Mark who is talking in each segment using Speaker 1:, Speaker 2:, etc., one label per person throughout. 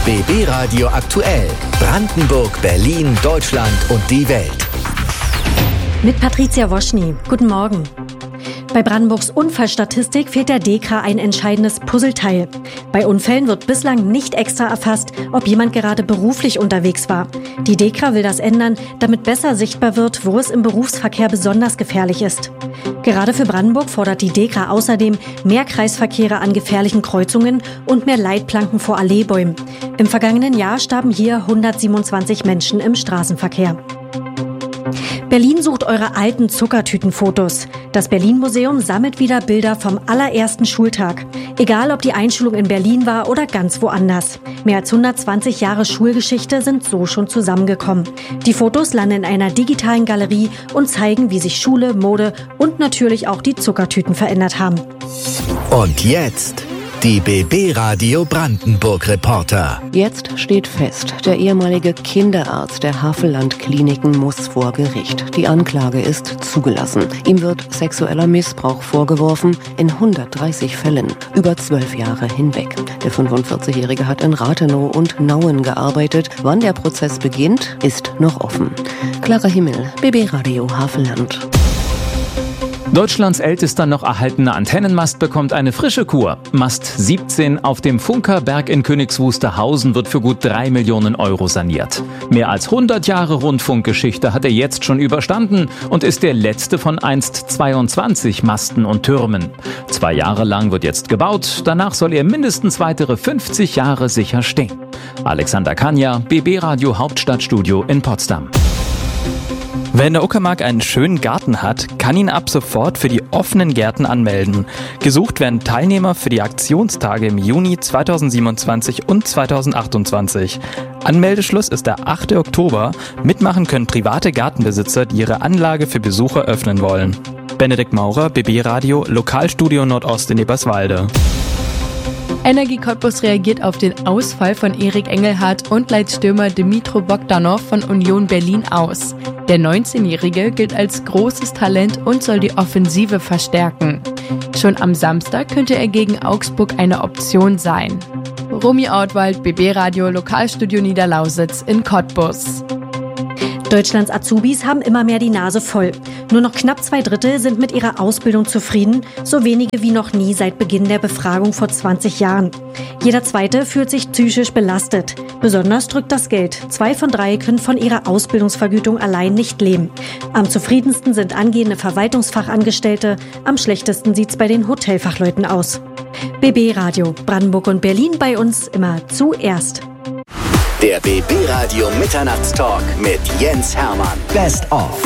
Speaker 1: BB Radio aktuell. Brandenburg, Berlin, Deutschland und die Welt.
Speaker 2: Mit Patricia Woschny. Guten Morgen. Bei Brandenburgs Unfallstatistik fehlt der DEKRA ein entscheidendes Puzzleteil. Bei Unfällen wird bislang nicht extra erfasst, ob jemand gerade beruflich unterwegs war. Die DEKRA will das ändern, damit besser sichtbar wird, wo es im Berufsverkehr besonders gefährlich ist. Gerade für Brandenburg fordert die DEKRA außerdem mehr Kreisverkehre an gefährlichen Kreuzungen und mehr Leitplanken vor Alleebäumen. Im vergangenen Jahr starben hier 127 Menschen im Straßenverkehr. Berlin sucht eure alten Zuckertütenfotos. Das Berlin-Museum sammelt wieder Bilder vom allerersten Schultag. Egal, ob die Einschulung in Berlin war oder ganz woanders. Mehr als 120 Jahre Schulgeschichte sind so schon zusammengekommen. Die Fotos landen in einer digitalen Galerie und zeigen, wie sich Schule, Mode und natürlich auch die Zuckertüten verändert haben.
Speaker 1: Und jetzt die BB Radio Brandenburg Reporter.
Speaker 3: Jetzt steht fest, der ehemalige Kinderarzt der Havelland-Kliniken muss vor Gericht. Die Anklage ist zugelassen. Ihm wird sexueller Missbrauch vorgeworfen, in 130 Fällen, über 12 Jahre hinweg. Der 45-Jährige hat in Rathenow und Nauen gearbeitet. Wann der Prozess beginnt, ist noch offen. Clara Himmel, BB Radio Havelland.
Speaker 4: Deutschlands ältester noch erhaltener Antennenmast bekommt eine frische Kur. Mast 17 auf dem Funkerberg in Königs Wusterhausen wird für gut 3 Millionen Euro saniert. Mehr als 100 Jahre Rundfunkgeschichte hat er jetzt schon überstanden und ist der letzte von einst 22 Masten und Türmen. 2 Jahre lang wird jetzt gebaut, danach soll er mindestens weitere 50 Jahre sicher stehen. Alexander Kania, BB Radio Hauptstadtstudio in Potsdam.
Speaker 5: Wer in der Uckermark einen schönen Garten hat, kann ihn ab sofort für die offenen Gärten anmelden. Gesucht werden Teilnehmer für die Aktionstage im Juni 2027 und 2028. Anmeldeschluss ist der 8. Oktober. Mitmachen können private Gartenbesitzer, die ihre Anlage für Besucher öffnen wollen. Benedikt Maurer, BB Radio, Lokalstudio Nordost in Eberswalde.
Speaker 6: Energie Cottbus reagiert auf den Ausfall von Erik Engelhardt und leiht Stürmer Dmytro Bogdanov von Union Berlin aus. Der 19-Jährige gilt als großes Talent und soll die Offensive verstärken. Schon am Samstag könnte er gegen Augsburg eine Option sein. Romy Ortwald, BB Radio, Lokalstudio Niederlausitz in Cottbus.
Speaker 2: Deutschlands Azubis haben immer mehr die Nase voll. Nur noch knapp 2/3 sind mit ihrer Ausbildung zufrieden, so wenige wie noch nie seit Beginn der Befragung vor 20 Jahren. Jeder Zweite fühlt sich psychisch belastet. Besonders drückt das Geld. 2 von 3 können von ihrer Ausbildungsvergütung allein nicht leben. Am zufriedensten sind angehende Verwaltungsfachangestellte, am schlechtesten sieht's bei den Hotelfachleuten aus. BB Radio, Brandenburg und Berlin bei uns immer zuerst.
Speaker 1: Der BB Radio Mitternachtstalk mit Jens Hermann. Best of.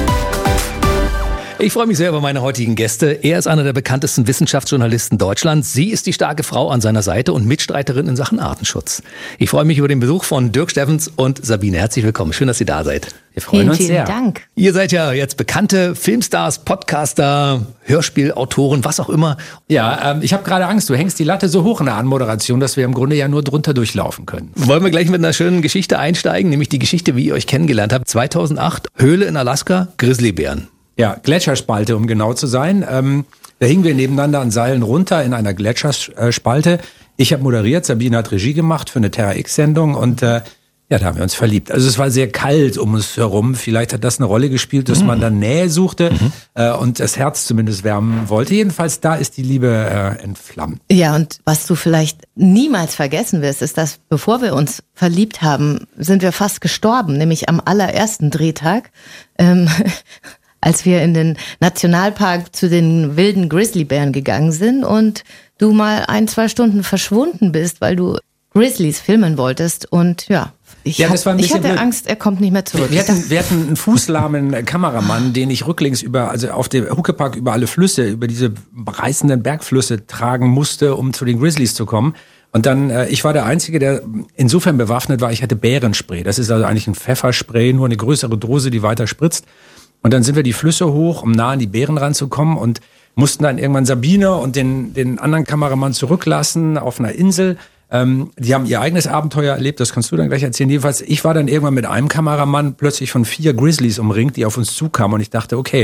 Speaker 7: Ich freue mich sehr über meine heutigen Gäste. Er ist einer der bekanntesten Wissenschaftsjournalisten Deutschlands. Sie ist die starke Frau an seiner Seite und Mitstreiterin in Sachen Artenschutz. Ich freue mich über den Besuch von Dirk Steffens und Sabine. Herzlich willkommen. Schön, dass ihr da seid. Wir freuen uns sehr.
Speaker 3: Vielen Dank.
Speaker 7: Ihr seid ja jetzt bekannte Filmstars, Podcaster, Hörspielautoren, was auch immer.
Speaker 8: Ja, ich habe gerade Angst. Du hängst die Latte so hoch in der Anmoderation, dass wir im Grunde ja nur drunter durchlaufen können.
Speaker 7: Wollen wir gleich mit einer schönen Geschichte einsteigen, nämlich die Geschichte, wie ihr euch kennengelernt habt. 2008, Höhle in Alaska, Grizzlybären.
Speaker 8: Ja, Gletscherspalte, um genau zu sein. Da hingen wir nebeneinander an Seilen runter in einer Gletscherspalte. Ich habe moderiert, Sabine hat Regie gemacht für eine Terra X-Sendung und da haben wir uns verliebt. Also es war sehr kalt um uns herum. Vielleicht hat das eine Rolle gespielt, dass man dann Nähe suchte und das Herz zumindest wärmen wollte. Jedenfalls, da ist die Liebe entflammt.
Speaker 9: Ja, und was du vielleicht niemals vergessen wirst, ist, dass bevor wir uns verliebt haben, sind wir fast gestorben, nämlich am allerersten Drehtag. Als wir in den Nationalpark zu den wilden Grizzlybären gegangen sind und du mal 1-2 Stunden verschwunden bist, weil du Grizzlies filmen wolltest. Und ich hatte
Speaker 8: blöd.
Speaker 9: Angst, er kommt nicht mehr zurück.
Speaker 8: Wir hatten einen fußlahmen Kameramann, den ich rücklings auf dem Huckepack über alle Flüsse, über diese reißenden Bergflüsse tragen musste, um zu den Grizzlies zu kommen. Und dann, ich war der Einzige, der insofern bewaffnet war, ich hatte Bärenspray. Das ist also eigentlich ein Pfefferspray, nur eine größere Dose, die weiter spritzt. Und dann sind wir die Flüsse hoch, um nah an die Bären ranzukommen und mussten dann irgendwann Sabine und den anderen Kameramann zurücklassen auf einer Insel. Die haben ihr eigenes Abenteuer erlebt, das kannst du dann gleich erzählen. Jedenfalls, ich war dann irgendwann mit einem Kameramann plötzlich von 4 Grizzlies umringt, die auf uns zukamen und ich dachte, okay,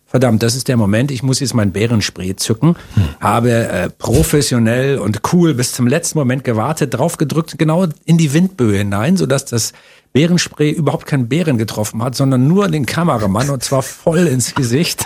Speaker 8: verdammt, das ist der Moment, ich muss jetzt mein Bärenspray zücken, habe professionell und cool bis zum letzten Moment gewartet, drauf gedrückt, genau in die Windböe hinein, sodass das Bärenspray überhaupt keinen Bären getroffen hat, sondern nur den Kameramann und zwar voll ins Gesicht.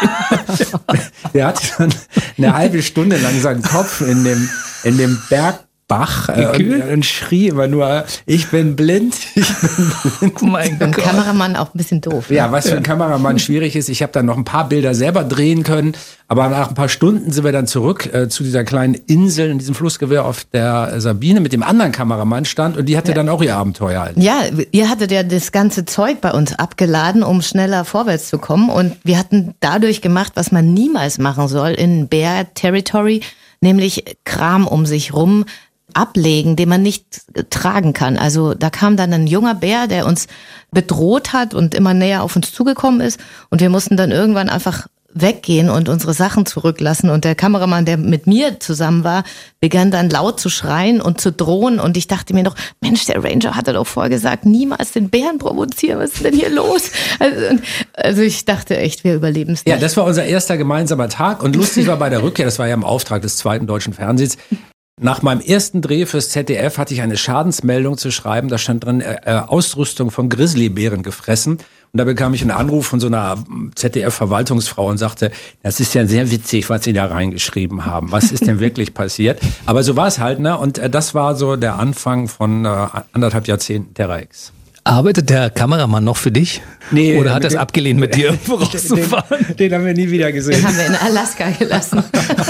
Speaker 8: Der hat dann eine halbe Stunde lang seinen Kopf in dem Bergbach und schrie immer nur, ich bin blind, ich bin blind.
Speaker 9: Oh mein Gott. Ein Kameramann auch ein bisschen doof.
Speaker 8: Ja, was für ein Kameramann schwierig ist. Ich habe dann noch ein paar Bilder selber drehen können, aber nach ein paar Stunden sind wir dann zurück zu dieser kleinen Insel in diesem Flussgewirr, auf der Sabine mit dem anderen Kameramann stand und die hatte dann auch ihr Abenteuer halt.
Speaker 9: Ja, ihr hattet ja das ganze Zeug bei uns abgeladen, um schneller vorwärts zu kommen und wir hatten dadurch gemacht, was man niemals machen soll in Bear Territory, nämlich Kram um sich rum ablegen, den man nicht tragen kann. Also da kam dann ein junger Bär, der uns bedroht hat und immer näher auf uns zugekommen ist und wir mussten dann irgendwann einfach weggehen und unsere Sachen zurücklassen und der Kameramann, der mit mir zusammen war, begann dann laut zu schreien und zu drohen und ich dachte mir noch, Mensch, der Ranger hatte doch vorher gesagt, niemals den Bären provozieren, was ist denn hier los? Also ich dachte echt, wir überleben es nicht.
Speaker 8: Ja, das war unser erster gemeinsamer Tag und lustig war bei der Rückkehr, das war ja im Auftrag des 2. Deutschen Fernsehens, nach meinem ersten Dreh fürs ZDF hatte ich eine Schadensmeldung zu schreiben. Da stand drin, Ausrüstung von Grizzlybären gefressen. Und da bekam ich einen Anruf von so einer ZDF-Verwaltungsfrau und sagte, das ist ja sehr witzig, was Sie da reingeschrieben haben. Was ist denn wirklich passiert? Aber so war es halt, ne? Und das war so der Anfang von 1,5 Jahrzehnten Terra X.
Speaker 7: Arbeitet der Kameramann noch für dich?
Speaker 8: Nee.
Speaker 7: Oder hat er es abgelehnt, mit dir rauszufahren?
Speaker 8: Den haben wir nie wieder gesehen.
Speaker 9: Den haben wir in Alaska gelassen.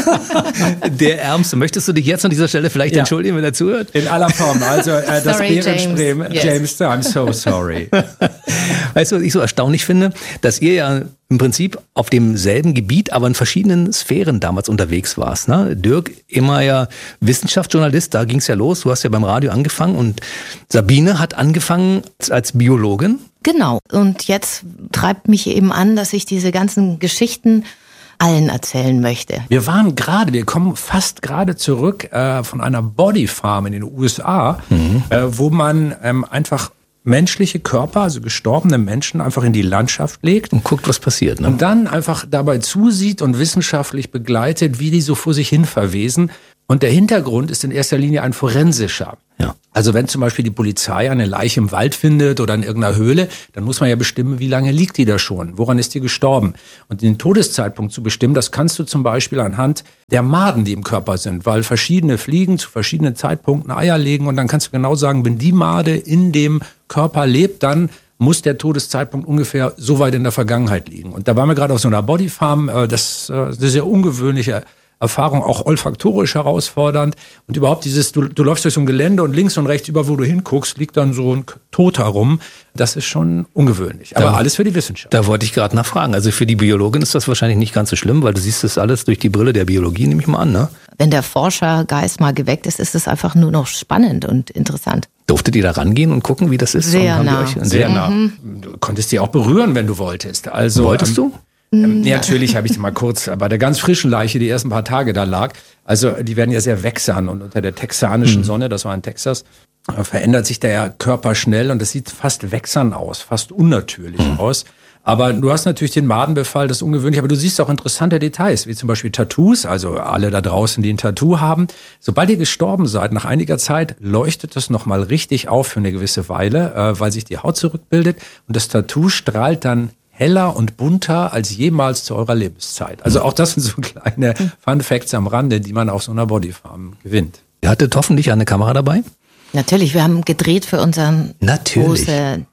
Speaker 7: Der Ärmste. Möchtest du dich jetzt an dieser Stelle vielleicht entschuldigen, wenn er zuhört?
Speaker 8: In aller Form. Also das Bärenspray, James, I'm so sorry.
Speaker 7: Weißt du, was ich so erstaunlich finde? Dass ihr ja im Prinzip auf demselben Gebiet, aber in verschiedenen Sphären damals unterwegs warst. Ne? Dirk, immer ja Wissenschaftsjournalist, da ging es ja los. Du hast ja beim Radio angefangen und Sabine hat angefangen als Biologin.
Speaker 9: Genau. Und jetzt treibt mich eben an, dass ich diese ganzen Geschichten allen erzählen möchte.
Speaker 8: Wir kommen fast gerade zurück von einer Bodyfarm in den USA, wo man einfach menschliche Körper, also gestorbene Menschen, einfach in die Landschaft legt.
Speaker 7: Und guckt, was passiert. Ne?
Speaker 8: Und dann einfach dabei zusieht und wissenschaftlich begleitet, wie die so vor sich hin verwesen. Und der Hintergrund ist in erster Linie ein forensischer.
Speaker 7: Ja.
Speaker 8: Also wenn zum Beispiel die Polizei eine Leiche im Wald findet oder in irgendeiner Höhle, dann muss man ja bestimmen, wie lange liegt die da schon? Woran ist die gestorben? Und den Todeszeitpunkt zu bestimmen, das kannst du zum Beispiel anhand der Maden, die im Körper sind, weil verschiedene Fliegen zu verschiedenen Zeitpunkten Eier legen und dann kannst du genau sagen, wenn die Made in dem Körper lebt, dann muss der Todeszeitpunkt ungefähr so weit in der Vergangenheit liegen. Und da waren wir gerade auf so einer Bodyfarm, das ist eine sehr ungewöhnliche Erfahrung, auch olfaktorisch herausfordernd. Und überhaupt du läufst durch so ein Gelände und links und rechts, über wo du hinguckst, liegt dann so ein Toter rum. Das ist schon ungewöhnlich. Aber alles für die Wissenschaft.
Speaker 7: Da wollte ich gerade nachfragen. Also für die Biologin ist das wahrscheinlich nicht ganz so schlimm, weil du siehst das alles durch die Brille der Biologie, nehme ich mal an, ne?
Speaker 9: Wenn der Forschergeist mal geweckt ist, ist es einfach nur noch spannend und interessant.
Speaker 7: Durftet ihr da rangehen und gucken, wie das ist?
Speaker 9: Sehr nah.
Speaker 8: Sehr nah. Du konntest die auch berühren, wenn du wolltest. Also,
Speaker 7: wolltest du?
Speaker 8: Natürlich habe ich mal kurz bei der ganz frischen Leiche, die ersten paar Tage da lag. Also die werden ja sehr wächsern und unter der texanischen Sonne, das war in Texas, verändert sich der Körper schnell und das sieht fast wächsern aus, fast unnatürlich aus. Aber du hast natürlich den Madenbefall, das ist ungewöhnlich, aber du siehst auch interessante Details, wie zum Beispiel Tattoos, also alle da draußen, die ein Tattoo haben. Sobald ihr gestorben seid, nach einiger Zeit leuchtet das nochmal richtig auf für eine gewisse Weile, weil sich die Haut zurückbildet und das Tattoo strahlt dann heller und bunter als jemals zu eurer Lebenszeit. Also auch das sind so kleine Fun Facts am Rande, die man auf so einer Bodyfarm gewinnt.
Speaker 7: Ihr hattet hoffentlich eine Kamera dabei?
Speaker 9: Natürlich, wir haben gedreht für unseren große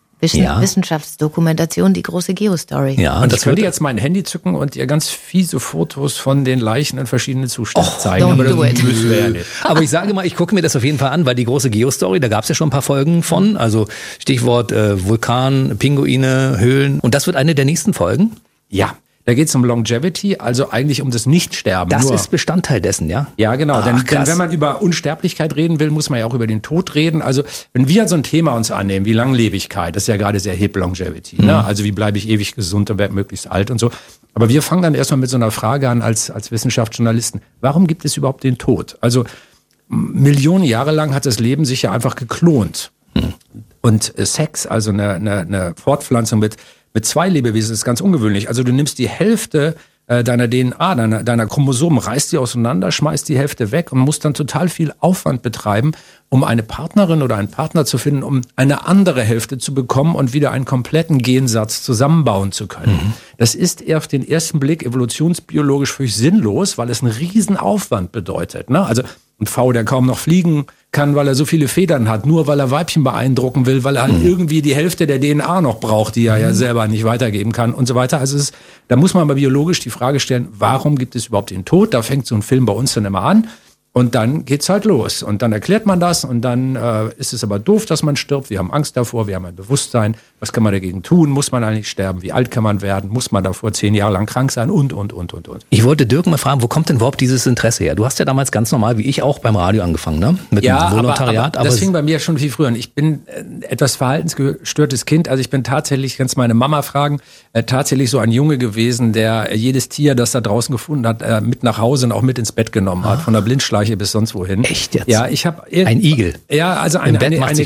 Speaker 9: Wissenschaftsdokumentation, die große Geostory.
Speaker 8: Ja, und das könnt ihr jetzt mein Handy zücken und ihr ganz fiese Fotos von den Leichen in verschiedenen Zuständen zeigen.
Speaker 9: Aber das
Speaker 8: müssen wir ja nicht.
Speaker 7: Aber ich sage mal, ich gucke mir das auf jeden Fall an, weil die große Geostory, da gab es ja schon ein paar Folgen von. Also Stichwort Vulkan, Pinguine, Höhlen. Und das wird eine der nächsten Folgen?
Speaker 8: Ja. Da geht es um Longevity, also eigentlich um das Nichtsterben.
Speaker 7: Das ist Bestandteil dessen, ja?
Speaker 8: Ja, genau. Denn wenn man über Unsterblichkeit reden will, muss man ja auch über den Tod reden. Also wenn wir so ein Thema uns annehmen, wie Langlebigkeit, das ist ja gerade sehr hip, Longevity. Ne? Also wie bleibe ich ewig gesund und werde möglichst alt und so. Aber wir fangen dann erstmal mit so einer Frage an als Wissenschaftsjournalisten. Warum gibt es überhaupt den Tod? Also Millionen Jahre lang hat das Leben sich ja einfach geklont. Und Sex, also eine Fortpflanzung mit Mit 2 Lebewesen ist es ganz ungewöhnlich. Also du nimmst die Hälfte deiner DNA, deiner Chromosomen, reißt die auseinander, schmeißt die Hälfte weg und musst dann total viel Aufwand betreiben, um eine Partnerin oder einen Partner zu finden, um eine andere Hälfte zu bekommen und wieder einen kompletten Gensatz zusammenbauen zu können. Das ist eher auf den ersten Blick evolutionsbiologisch völlig sinnlos, weil es einen riesen Aufwand bedeutet. Ne? Also ein V, der kaum noch fliegen kann, weil er so viele Federn hat, nur weil er Weibchen beeindrucken will, weil er halt irgendwie die Hälfte der DNA noch braucht, die er ja selber nicht weitergeben kann und so weiter. Also da muss man mal biologisch die Frage stellen, warum gibt es überhaupt den Tod? Da fängt so ein Film bei uns dann immer an. Und dann geht's halt los. Und dann erklärt man das und dann ist es aber doof, dass man stirbt. Wir haben Angst davor, wir haben ein Bewusstsein. Was kann man dagegen tun? Muss man eigentlich sterben? Wie alt kann man werden? Muss man davor 10 Jahre lang krank sein? Und.
Speaker 7: Ich wollte Dirk mal fragen, wo kommt denn überhaupt dieses Interesse her? Du hast ja damals ganz normal, wie ich auch, beim Radio angefangen, ne? Mit dem Volontariat.
Speaker 8: Aber das fing bei mir schon viel früher an. Ich bin etwas verhaltensgestörtes Kind. Also ich bin tatsächlich, kannst meine Mama fragen, tatsächlich so ein Junge gewesen, der jedes Tier, das da draußen gefunden hat, mit nach Hause und auch mit ins Bett genommen hat. Von der Blindschleiche bis sonst wohin.
Speaker 7: Echt jetzt?
Speaker 8: Ja, ich habe
Speaker 7: ein Igel.
Speaker 8: Ja, also eine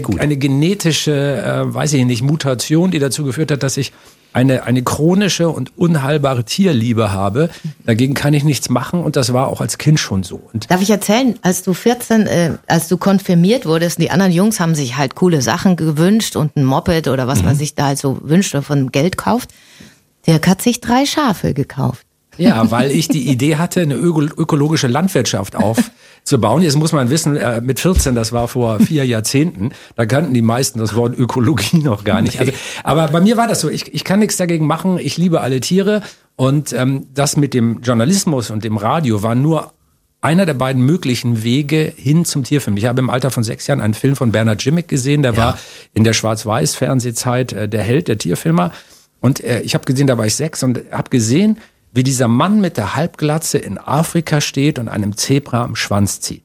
Speaker 8: genetische, weiß ich nicht, Mutation, die dazu geführt hat, dass ich eine chronische und unheilbare Tierliebe habe. Dagegen kann ich nichts machen und das war auch als Kind schon so. Und
Speaker 9: darf ich erzählen, als du 14, als du konfirmiert wurdest, die anderen Jungs haben sich halt coole Sachen gewünscht und ein Moped oder was man sich da halt so wünscht oder von Geld kauft. Dirk hat sich 3 Schafe gekauft.
Speaker 8: Ja, weil ich die Idee hatte, eine ökologische Landwirtschaft aufzubauen. Jetzt muss man wissen, mit 14, das war vor 4 Jahrzehnten, da kannten die meisten das Wort Ökologie noch gar nicht. Also, aber bei mir war das so, ich kann nichts dagegen machen, ich liebe alle Tiere und das mit dem Journalismus und dem Radio war nur einer der beiden möglichen Wege hin zum Tierfilm. Ich habe im Alter von 6 Jahren einen Film von Bernhard Jimmick gesehen, der war in der Schwarz-Weiß-Fernsehzeit der Held, der Tierfilmer. Und ich habe gesehen, da war ich 6 und habe gesehen, wie dieser Mann mit der Halbglatze in Afrika steht und einem Zebra am Schwanz zieht.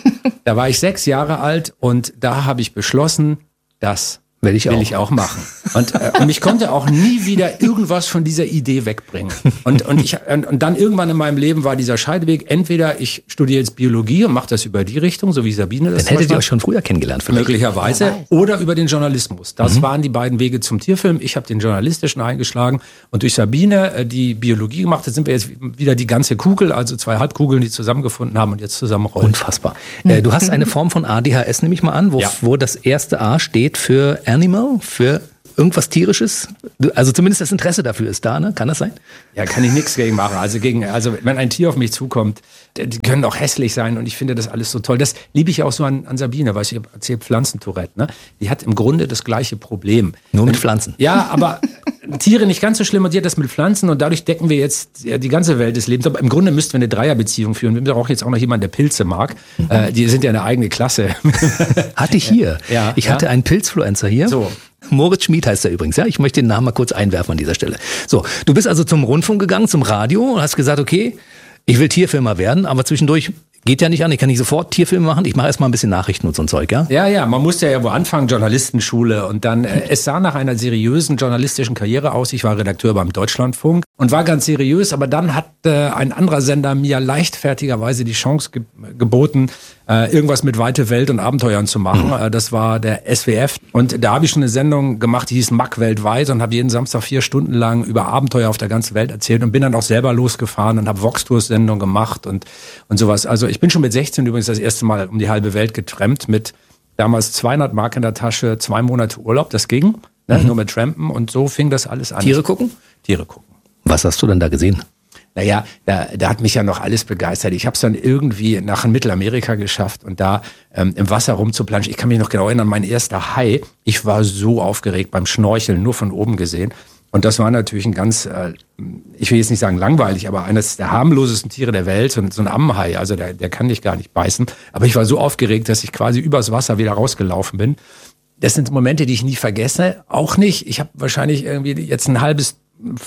Speaker 8: Da war ich 6 Jahre alt und da habe ich beschlossen, das will ich auch machen. Und mich konnte auch nie wieder irgendwas von dieser Idee wegbringen. Und dann irgendwann in meinem Leben war dieser Scheideweg, entweder ich studiere jetzt Biologie und mache das über die Richtung, so wie Sabine das macht.
Speaker 7: Dann hättet ihr euch schon früher kennengelernt vielleicht.
Speaker 8: Möglicherweise. Oder über den Journalismus. Das waren die beiden Wege zum Tierfilm. Ich habe den journalistischen eingeschlagen und durch Sabine die Biologie gemacht. Da sind wir jetzt wieder die ganze Kugel, also 2 Halbkugeln, die zusammengefunden haben und jetzt zusammenrollen.
Speaker 7: Unfassbar. Du hast eine Form von ADHS, nehme ich mal an, wo das erste A steht für Animal, für irgendwas Tierisches? Also zumindest das Interesse dafür ist da, ne? Kann das sein?
Speaker 8: Ja, kann ich nichts gegen machen. Also wenn ein Tier auf mich zukommt, die können auch hässlich sein und ich finde das alles so toll. Das liebe ich auch so an Sabine, weil ich habe erzählt, Pflanzentourette, ne? Die hat im Grunde das gleiche Problem.
Speaker 7: Nur mit Pflanzen.
Speaker 8: Ja, aber Tiere nicht ganz so schlimm und die hat das mit Pflanzen und dadurch decken wir jetzt die ganze Welt des Lebens. Aber im Grunde müssten wir eine Dreierbeziehung führen. Wir brauchen jetzt auch noch jemanden, der Pilze mag. Die sind ja eine eigene Klasse.
Speaker 7: Hatte ich hier.
Speaker 8: Ja,
Speaker 7: ich hatte einen Pilzfluencer hier.
Speaker 8: So.
Speaker 7: Moritz Schmid heißt er übrigens, ja. Ich möchte den Namen mal kurz einwerfen an dieser Stelle. So, du bist also zum Rundfunk gegangen, zum Radio und hast gesagt, okay, ich will Tierfilmer werden, aber zwischendurch geht ja nicht an, ich kann nicht sofort Tierfilme machen, ich mache erstmal ein bisschen Nachrichten und so ein Zeug, ja?
Speaker 8: Ja, man musste ja wo anfangen, Journalistenschule und dann, es sah nach einer seriösen journalistischen Karriere aus, ich war Redakteur beim Deutschlandfunk und war ganz seriös, aber dann hat ein anderer Sender mir leichtfertigerweise die Chance geboten, irgendwas mit Weite Welt und Abenteuern zu machen. Das war der SWF und da habe ich schon eine Sendung gemacht, die hieß Mack weltweit und habe jeden Samstag 4 Stunden lang über Abenteuer auf der ganzen Welt erzählt und bin dann auch selber losgefahren und habe Vox-Tours-Sendungen gemacht und sowas. Also ich bin schon mit 16 übrigens das erste Mal um die halbe Welt getrampt mit damals 200 Mark in der Tasche, 2 Monate Urlaub, das ging, ne? Nur mit Trampen und so fing das alles an.
Speaker 7: Tiere gucken?
Speaker 8: Tiere gucken.
Speaker 7: Was hast du denn da gesehen?
Speaker 8: Naja, da hat mich ja noch alles begeistert. Ich habe es dann irgendwie nach Mittelamerika geschafft und da im Wasser rumzuplanschen. Ich kann mich noch genau erinnern, mein erster Hai, ich war so aufgeregt beim Schnorcheln, nur von oben gesehen. Und das war natürlich ein ganz, ich will jetzt nicht sagen langweilig, aber eines der harmlosesten Tiere der Welt, so ein Ammenhai, also der kann dich gar nicht beißen. Aber ich war so aufgeregt, dass ich quasi übers Wasser wieder rausgelaufen bin. Das sind Momente, die ich nie vergesse. Auch nicht, ich habe wahrscheinlich irgendwie jetzt ein halbes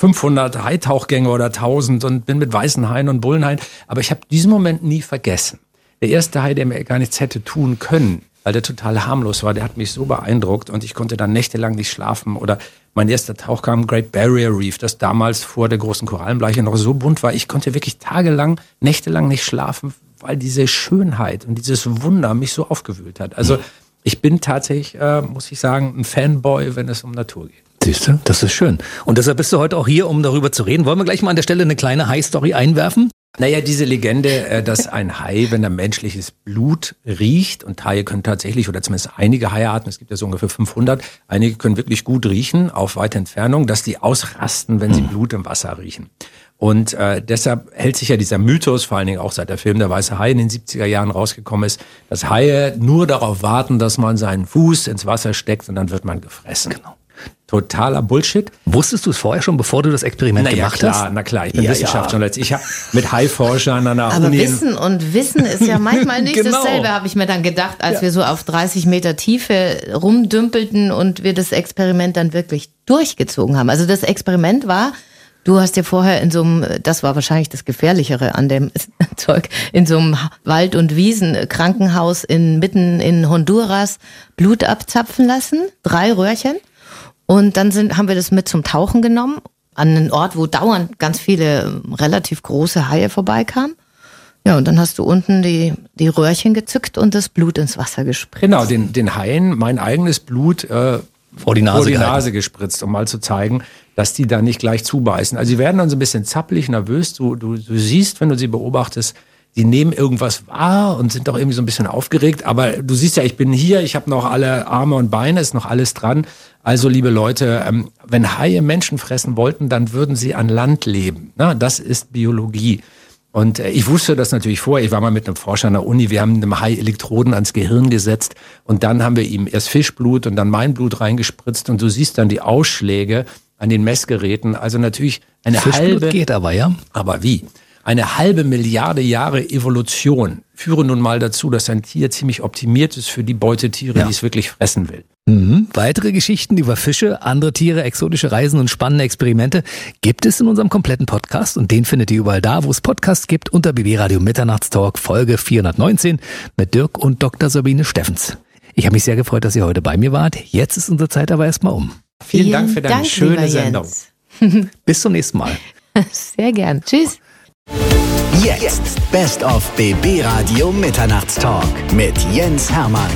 Speaker 8: 500 Haitauchgänge oder 1000 und bin mit weißen Haien und Bullenhaien. Aber ich habe diesen Moment nie vergessen. Der erste Hai, der mir gar nichts hätte tun können, weil der total harmlos war, der hat mich so beeindruckt und ich konnte dann nächtelang nicht schlafen. Oder mein erster Tauchgang, Great Barrier Reef, das damals vor der großen Korallenbleiche noch so bunt war. Ich konnte wirklich tagelang, nächtelang nicht schlafen, weil diese Schönheit und dieses Wunder mich so aufgewühlt hat. Also ich bin tatsächlich, muss ich sagen, ein Fanboy, wenn es um Natur geht.
Speaker 7: Siehst du, das ist schön. Und deshalb bist du heute auch hier, um darüber zu reden. Wollen wir gleich mal an der Stelle eine kleine Hai-Story einwerfen?
Speaker 8: Naja, diese Legende, dass ein Hai, wenn er menschliches Blut riecht, und Haie können tatsächlich, oder zumindest einige Haiarten, es gibt ja so ungefähr 500, einige können wirklich gut riechen, auf weite Entfernung, dass die ausrasten, wenn sie Blut im Wasser riechen. Und deshalb hält sich ja dieser Mythos, vor allen Dingen auch seit der Film Der weiße Hai in den 70er Jahren rausgekommen ist, dass Haie nur darauf warten, dass man seinen Fuß ins Wasser steckt und dann wird man gefressen. Genau. Totaler Bullshit.
Speaker 7: Wusstest du es vorher schon, bevor du das Experiment gemacht hast?
Speaker 8: Na klar, ich bin Wissenschaftsjournalist. Ich habe mit Haiforschern an der Uni...
Speaker 9: Aber Wissen ist ja manchmal nicht dasselbe, habe ich mir dann gedacht, als wir so auf 30 Meter Tiefe rumdümpelten und wir das Experiment dann wirklich durchgezogen haben. Also das Experiment war, du hast dir vorher in so einem, das war wahrscheinlich das Gefährlichere an dem Zeug, in so einem Wald- und Wiesenkrankenhaus mitten in Honduras Blut abzapfen lassen, 3 Röhrchen. Und dann haben wir das mit zum Tauchen genommen, an einen Ort, wo dauernd ganz viele relativ große Haie vorbeikamen. Ja, und dann hast du unten die Röhrchen gezückt und das Blut ins Wasser gespritzt.
Speaker 8: Genau, den Haien mein eigenes Blut vor die Nase gespritzt, um mal zu zeigen, dass die da nicht gleich zubeißen. Also sie werden dann so ein bisschen zappelig, nervös. Du siehst, wenn du sie beobachtest, die nehmen irgendwas wahr und sind doch irgendwie so ein bisschen aufgeregt. Aber du siehst ja, ich bin hier, ich habe noch alle Arme und Beine, ist noch alles dran. Also, liebe Leute, wenn Haie Menschen fressen wollten, dann würden sie an Land leben. Na, das ist Biologie. Und ich wusste das natürlich vorher. Ich war mal mit einem Forscher an der Uni. Wir haben einem Hai Elektroden ans Gehirn gesetzt. Und dann haben wir ihm erst Fischblut und dann mein Blut reingespritzt. Und du siehst dann die Ausschläge an den Messgeräten. Also natürlich eine
Speaker 7: Fischblut geht aber, ja.
Speaker 8: Aber wie? Eine halbe Milliarde Jahre Evolution führen nun mal dazu, dass ein Tier ziemlich optimiert ist für die Beutetiere, die es wirklich fressen will.
Speaker 7: Weitere Geschichten über Fische, andere Tiere, exotische Reisen und spannende Experimente gibt es in unserem kompletten Podcast. Und den findet ihr überall da, wo es Podcasts gibt, unter BB Radio Mitternachtstalk Folge 419 mit Dirk und Dr. Sabine Steffens. Ich habe mich sehr gefreut, dass ihr heute bei mir wart. Jetzt ist unsere Zeit aber erstmal um.
Speaker 8: Vielen Dank für deine schöne Sendung.
Speaker 7: Bis zum nächsten Mal.
Speaker 9: Sehr gern. Tschüss.
Speaker 1: Jetzt Best of BB Radio Mitternachtstalk mit Jens Hermann.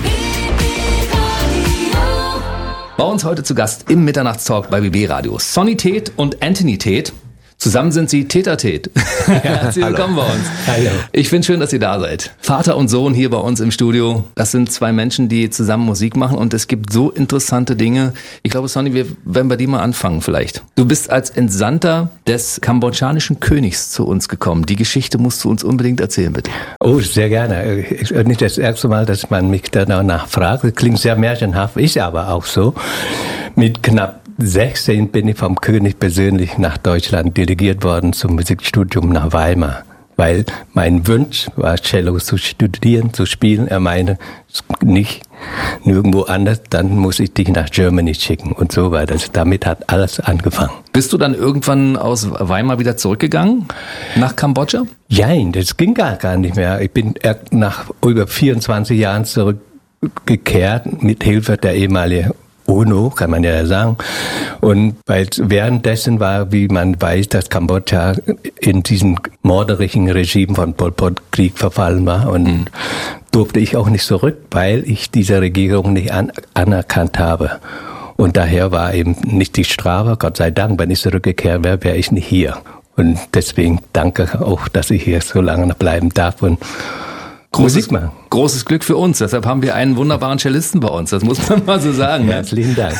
Speaker 7: Bei uns heute zu Gast im Mitternachtstalk bei BB Radio Sonny Teth und Anthony Teth. Zusammen sind sie Tete-a-Tete. Herzlich willkommen bei uns.
Speaker 10: Hallo.
Speaker 7: Ich finde schön, dass ihr da seid. Vater und Sohn hier bei uns im Studio. Das sind 2 Menschen, die zusammen Musik machen und es gibt so interessante Dinge. Ich glaube, Sonny, wir werden bei dir mal anfangen vielleicht. Du bist als Entsandter des kambodschanischen Königs zu uns gekommen. Die Geschichte musst du uns unbedingt erzählen, bitte.
Speaker 10: Oh, sehr gerne. Nicht das erste Mal, dass man mich danach fragt. Klingt sehr märchenhaft, ist aber auch so. Mit knapp 16 bin ich vom König persönlich nach Deutschland delegiert worden zum Musikstudium nach Weimar. Weil mein Wunsch war, Cello zu studieren, zu spielen. Er meinte, nicht nirgendwo anders, dann muss ich dich nach Germany schicken und so weiter. Damit hat alles angefangen.
Speaker 7: Bist du dann irgendwann aus Weimar wieder zurückgegangen nach Kambodscha?
Speaker 10: Nein, das ging gar nicht mehr. Ich bin nach über 24 Jahren zurückgekehrt mit Hilfe der ehemaligen UNO, kann man ja sagen. Und weil währenddessen war, wie man weiß, dass Kambodscha in diesem mörderischen Regime von Pol Pot Krieg verfallen war und durfte ich auch nicht zurück, weil ich diese Regierung nicht anerkannt habe. Und daher war eben nicht die Strafe, Gott sei Dank, wenn ich zurückgekehrt wäre, wäre ich nicht hier. Und deswegen danke auch, dass ich hier so lange noch bleiben darf und Musik machen.
Speaker 7: Großes Glück für uns. Deshalb haben wir einen wunderbaren Cellisten bei uns. Das muss man mal so sagen.
Speaker 10: Herzlichen Dank.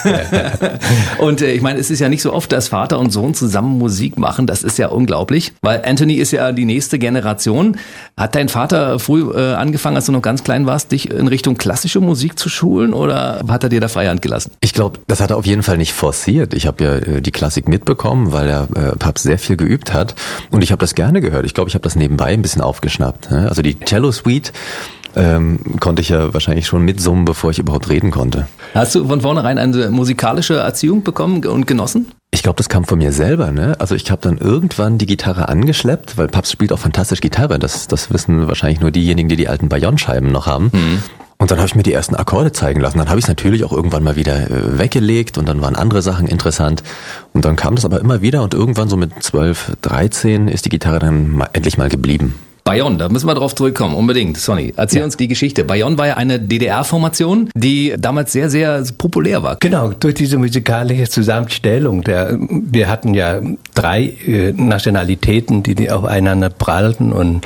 Speaker 7: Und ich meine, es ist ja nicht so oft, dass Vater und Sohn zusammen Musik machen. Das ist ja unglaublich. Weil Anthony ist ja die nächste Generation. Hat dein Vater früh angefangen, als du noch ganz klein warst, dich in Richtung klassische Musik zu schulen? Oder hat er dir da Freihand gelassen?
Speaker 11: Ich glaube, das hat er auf jeden Fall nicht forciert. Ich habe ja die Klassik mitbekommen, weil der Papst sehr viel geübt hat. Und ich habe das gerne gehört. Ich glaube, ich habe das nebenbei ein bisschen aufgeschnappt. Also die Cello Suite konnte ich ja wahrscheinlich schon mitsummen, bevor ich überhaupt reden konnte.
Speaker 7: Hast du von vornherein eine musikalische Erziehung bekommen und genossen?
Speaker 11: Ich glaube, das kam von mir selber, ne? Also ich habe dann irgendwann die Gitarre angeschleppt, weil Papst spielt auch fantastisch Gitarre. Das wissen wahrscheinlich nur diejenigen, die alten Bayonne-Scheiben noch haben. Und dann habe ich mir die ersten Akkorde zeigen lassen. Dann habe ich es natürlich auch irgendwann mal wieder weggelegt und dann waren andere Sachen interessant. Und dann kam das aber immer wieder und irgendwann so mit 12, 13 ist die Gitarre dann endlich mal geblieben.
Speaker 7: Bayonne, da müssen wir drauf zurückkommen, unbedingt. Sonny, erzähl uns die Geschichte. Bayonne war ja eine DDR-Formation, die damals sehr, sehr populär war.
Speaker 10: Genau, durch diese musikalische Zusammenstellung. Wir hatten ja 3 Nationalitäten, die aufeinander prallten, und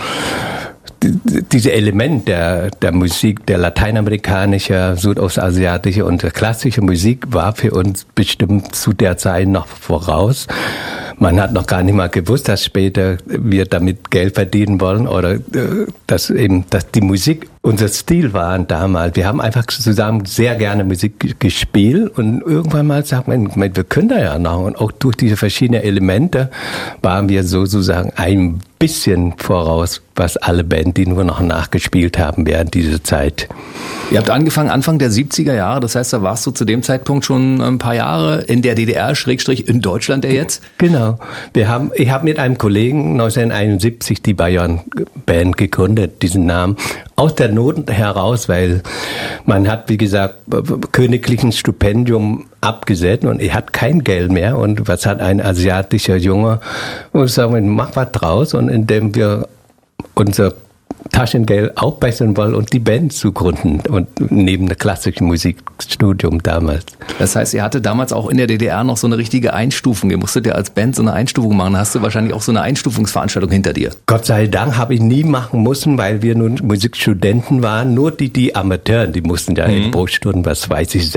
Speaker 10: diese Element der Musik, der lateinamerikanische, südostasiatische und der klassische Musik war für uns bestimmt zu der Zeit noch voraus. Man hat noch gar nicht mal gewusst, dass später wir damit Geld verdienen wollen oder dass die Musik unser Stil war damals. Wir haben einfach zusammen sehr gerne Musik gespielt und irgendwann mal sagt man, wir können da ja noch. Und auch durch diese verschiedenen Elemente waren wir sozusagen ein bisschen voraus, was alle Bands, die nur noch nachgespielt haben während dieser Zeit.
Speaker 7: Ihr habt angefangen Anfang der 70er Jahre, das heißt, da warst du zu dem Zeitpunkt schon ein paar Jahre in der DDR, / in Deutschland jetzt?
Speaker 10: Genau. Ich habe mit einem Kollegen 1971 die Bayonne Band gegründet, diesen Namen, aus der Not heraus, weil man hat, wie gesagt, königlichen Stipendium abgesetzt und er hat kein Geld mehr. Und was hat ein asiatischer Junge? Und sagen, mach was draus, und indem wir unser Taschengeld aufbessern wollen und die Band zu gründen, und neben dem klassischen Musikstudium damals.
Speaker 7: Das heißt, ihr hattet damals auch in der DDR noch so eine richtige Einstufung. Ihr musstet ja als Band so eine Einstufung machen. Hast du wahrscheinlich auch so eine Einstufungsveranstaltung hinter dir?
Speaker 10: Gott sei Dank habe ich nie machen müssen, weil wir nun Musikstudenten waren. Nur die Amateure, die mussten ja in Pro-Stunden, was weiß ich,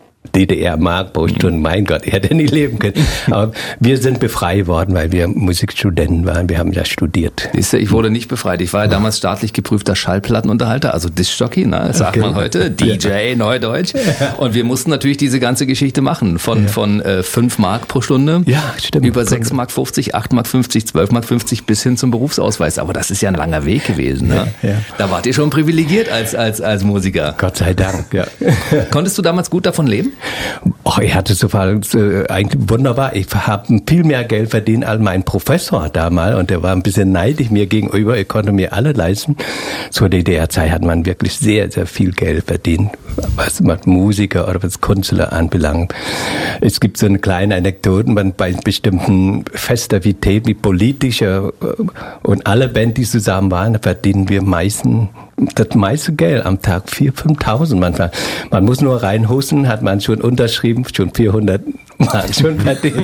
Speaker 10: DDR-Mark pro Stunde, mein Gott, ich hätte nie leben können. Aber wir sind befreit worden, weil wir Musikstudenten waren. Wir haben ja studiert.
Speaker 7: Ich wurde nicht befreit. Ich war ja damals staatlich geprüfter Schallplattenunterhalter, also Diskjockey, ne, sagt man heute, DJ, Neudeutsch. Und wir mussten natürlich diese ganze Geschichte machen. Von 5 Mark pro Stunde, über 6,50 Mark, 8,50 Mark, 12,50 Mark bis hin zum Berufsausweis. Aber das ist ja ein langer Weg gewesen. Ne? Ja. Da wart ihr schon privilegiert als Musiker.
Speaker 10: Gott sei Dank, ja.
Speaker 7: Konntest du damals gut davon leben?
Speaker 10: Ich hatte eigentlich wunderbar. Ich habe viel mehr Geld verdient als mein Professor damals, und der war ein bisschen neidisch mir gegenüber. Ich konnte mir alle leisten. Zur DDR-Zeit hat man wirklich sehr, sehr viel Geld verdient, was Musiker oder was Künstler anbelangt. Es gibt so eine kleine Anekdote, bei bestimmten Festivitäten wie politischer und alle Bands, die zusammen waren, verdienen wir das meiste Geld am Tag, 4.000, 5.000 manchmal. Man muss nur reinhusten, hat man schon unterschrieben, schon 400 Mark schon verdient.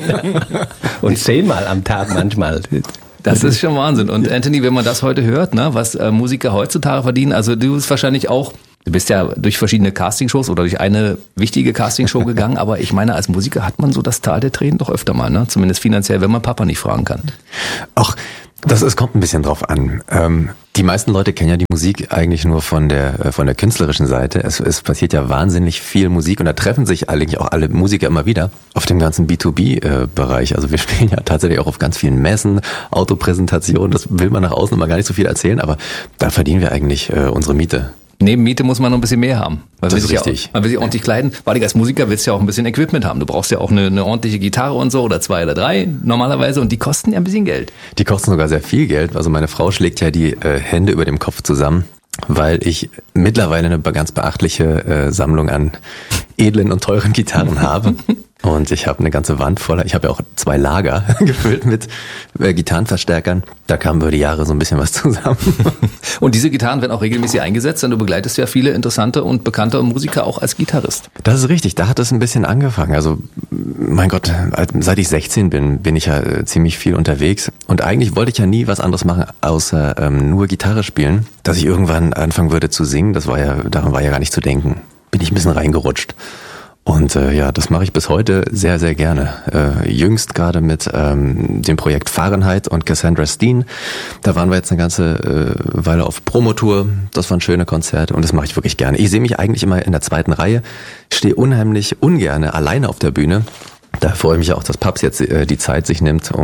Speaker 10: Und 10-mal am Tag manchmal.
Speaker 7: Das ist schon Wahnsinn. Und Anthony, wenn man das heute hört, ne, was Musiker heutzutage verdienen, also du bist wahrscheinlich auch, du bist ja durch verschiedene Castingshows oder durch eine wichtige Castingshow gegangen, aber ich meine, als Musiker hat man so das Tal der Tränen doch öfter mal, ne? Zumindest finanziell, wenn man Papa nicht fragen kann.
Speaker 11: Ach, es kommt ein bisschen drauf an. Die meisten Leute kennen ja die Musik eigentlich nur von der künstlerischen Seite. Es passiert ja wahnsinnig viel Musik, und da treffen sich eigentlich auch alle Musiker immer wieder auf dem ganzen B2B-Bereich. Also wir spielen ja tatsächlich auch auf ganz vielen Messen, Autopräsentationen. Das will man nach außen immer gar nicht so viel erzählen, aber da verdienen wir eigentlich unsere Miete.
Speaker 7: Neben Miete muss man noch ein bisschen mehr haben.
Speaker 11: Das ist richtig.
Speaker 7: Man will sich ordentlich kleiden. Weil als Musiker willst du ja auch ein bisschen Equipment haben. Du brauchst ja auch eine ordentliche Gitarre und so, oder 2 oder 3 normalerweise, und die kosten ja ein bisschen Geld.
Speaker 11: Die kosten sogar sehr viel Geld. Also meine Frau schlägt ja die Hände über dem Kopf zusammen, weil ich mittlerweile eine ganz beachtliche Sammlung an edlen und teuren Gitarren habe. Und ich habe eine ganze Wand voller, ich habe ja auch 2 Lager gefüllt mit Gitarrenverstärkern. Da kam über die Jahre so ein bisschen was zusammen.
Speaker 7: Und diese Gitarren werden auch regelmäßig eingesetzt, denn du begleitest ja viele interessante und bekannte Musiker auch als Gitarrist.
Speaker 11: Das ist richtig, da hat es ein bisschen angefangen. Also mein Gott, seit ich 16 bin ich ja ziemlich viel unterwegs. Und eigentlich wollte ich ja nie was anderes machen, außer nur Gitarre spielen. Dass ich irgendwann anfangen würde zu singen, daran war ja gar nicht zu denken. Bin ich ein bisschen reingerutscht. Und das mache ich bis heute sehr, sehr gerne. Jüngst gerade mit dem Projekt Fahrenheit und Cassandra Steen. Da waren wir jetzt eine ganze Weile auf Promotour. Das waren schöne Konzerte, und das mache ich wirklich gerne. Ich sehe mich eigentlich immer in der 2. Reihe. Ich stehe unheimlich ungerne alleine auf der Bühne. Da freue ich mich auch, dass Paps jetzt die Zeit sich nimmt,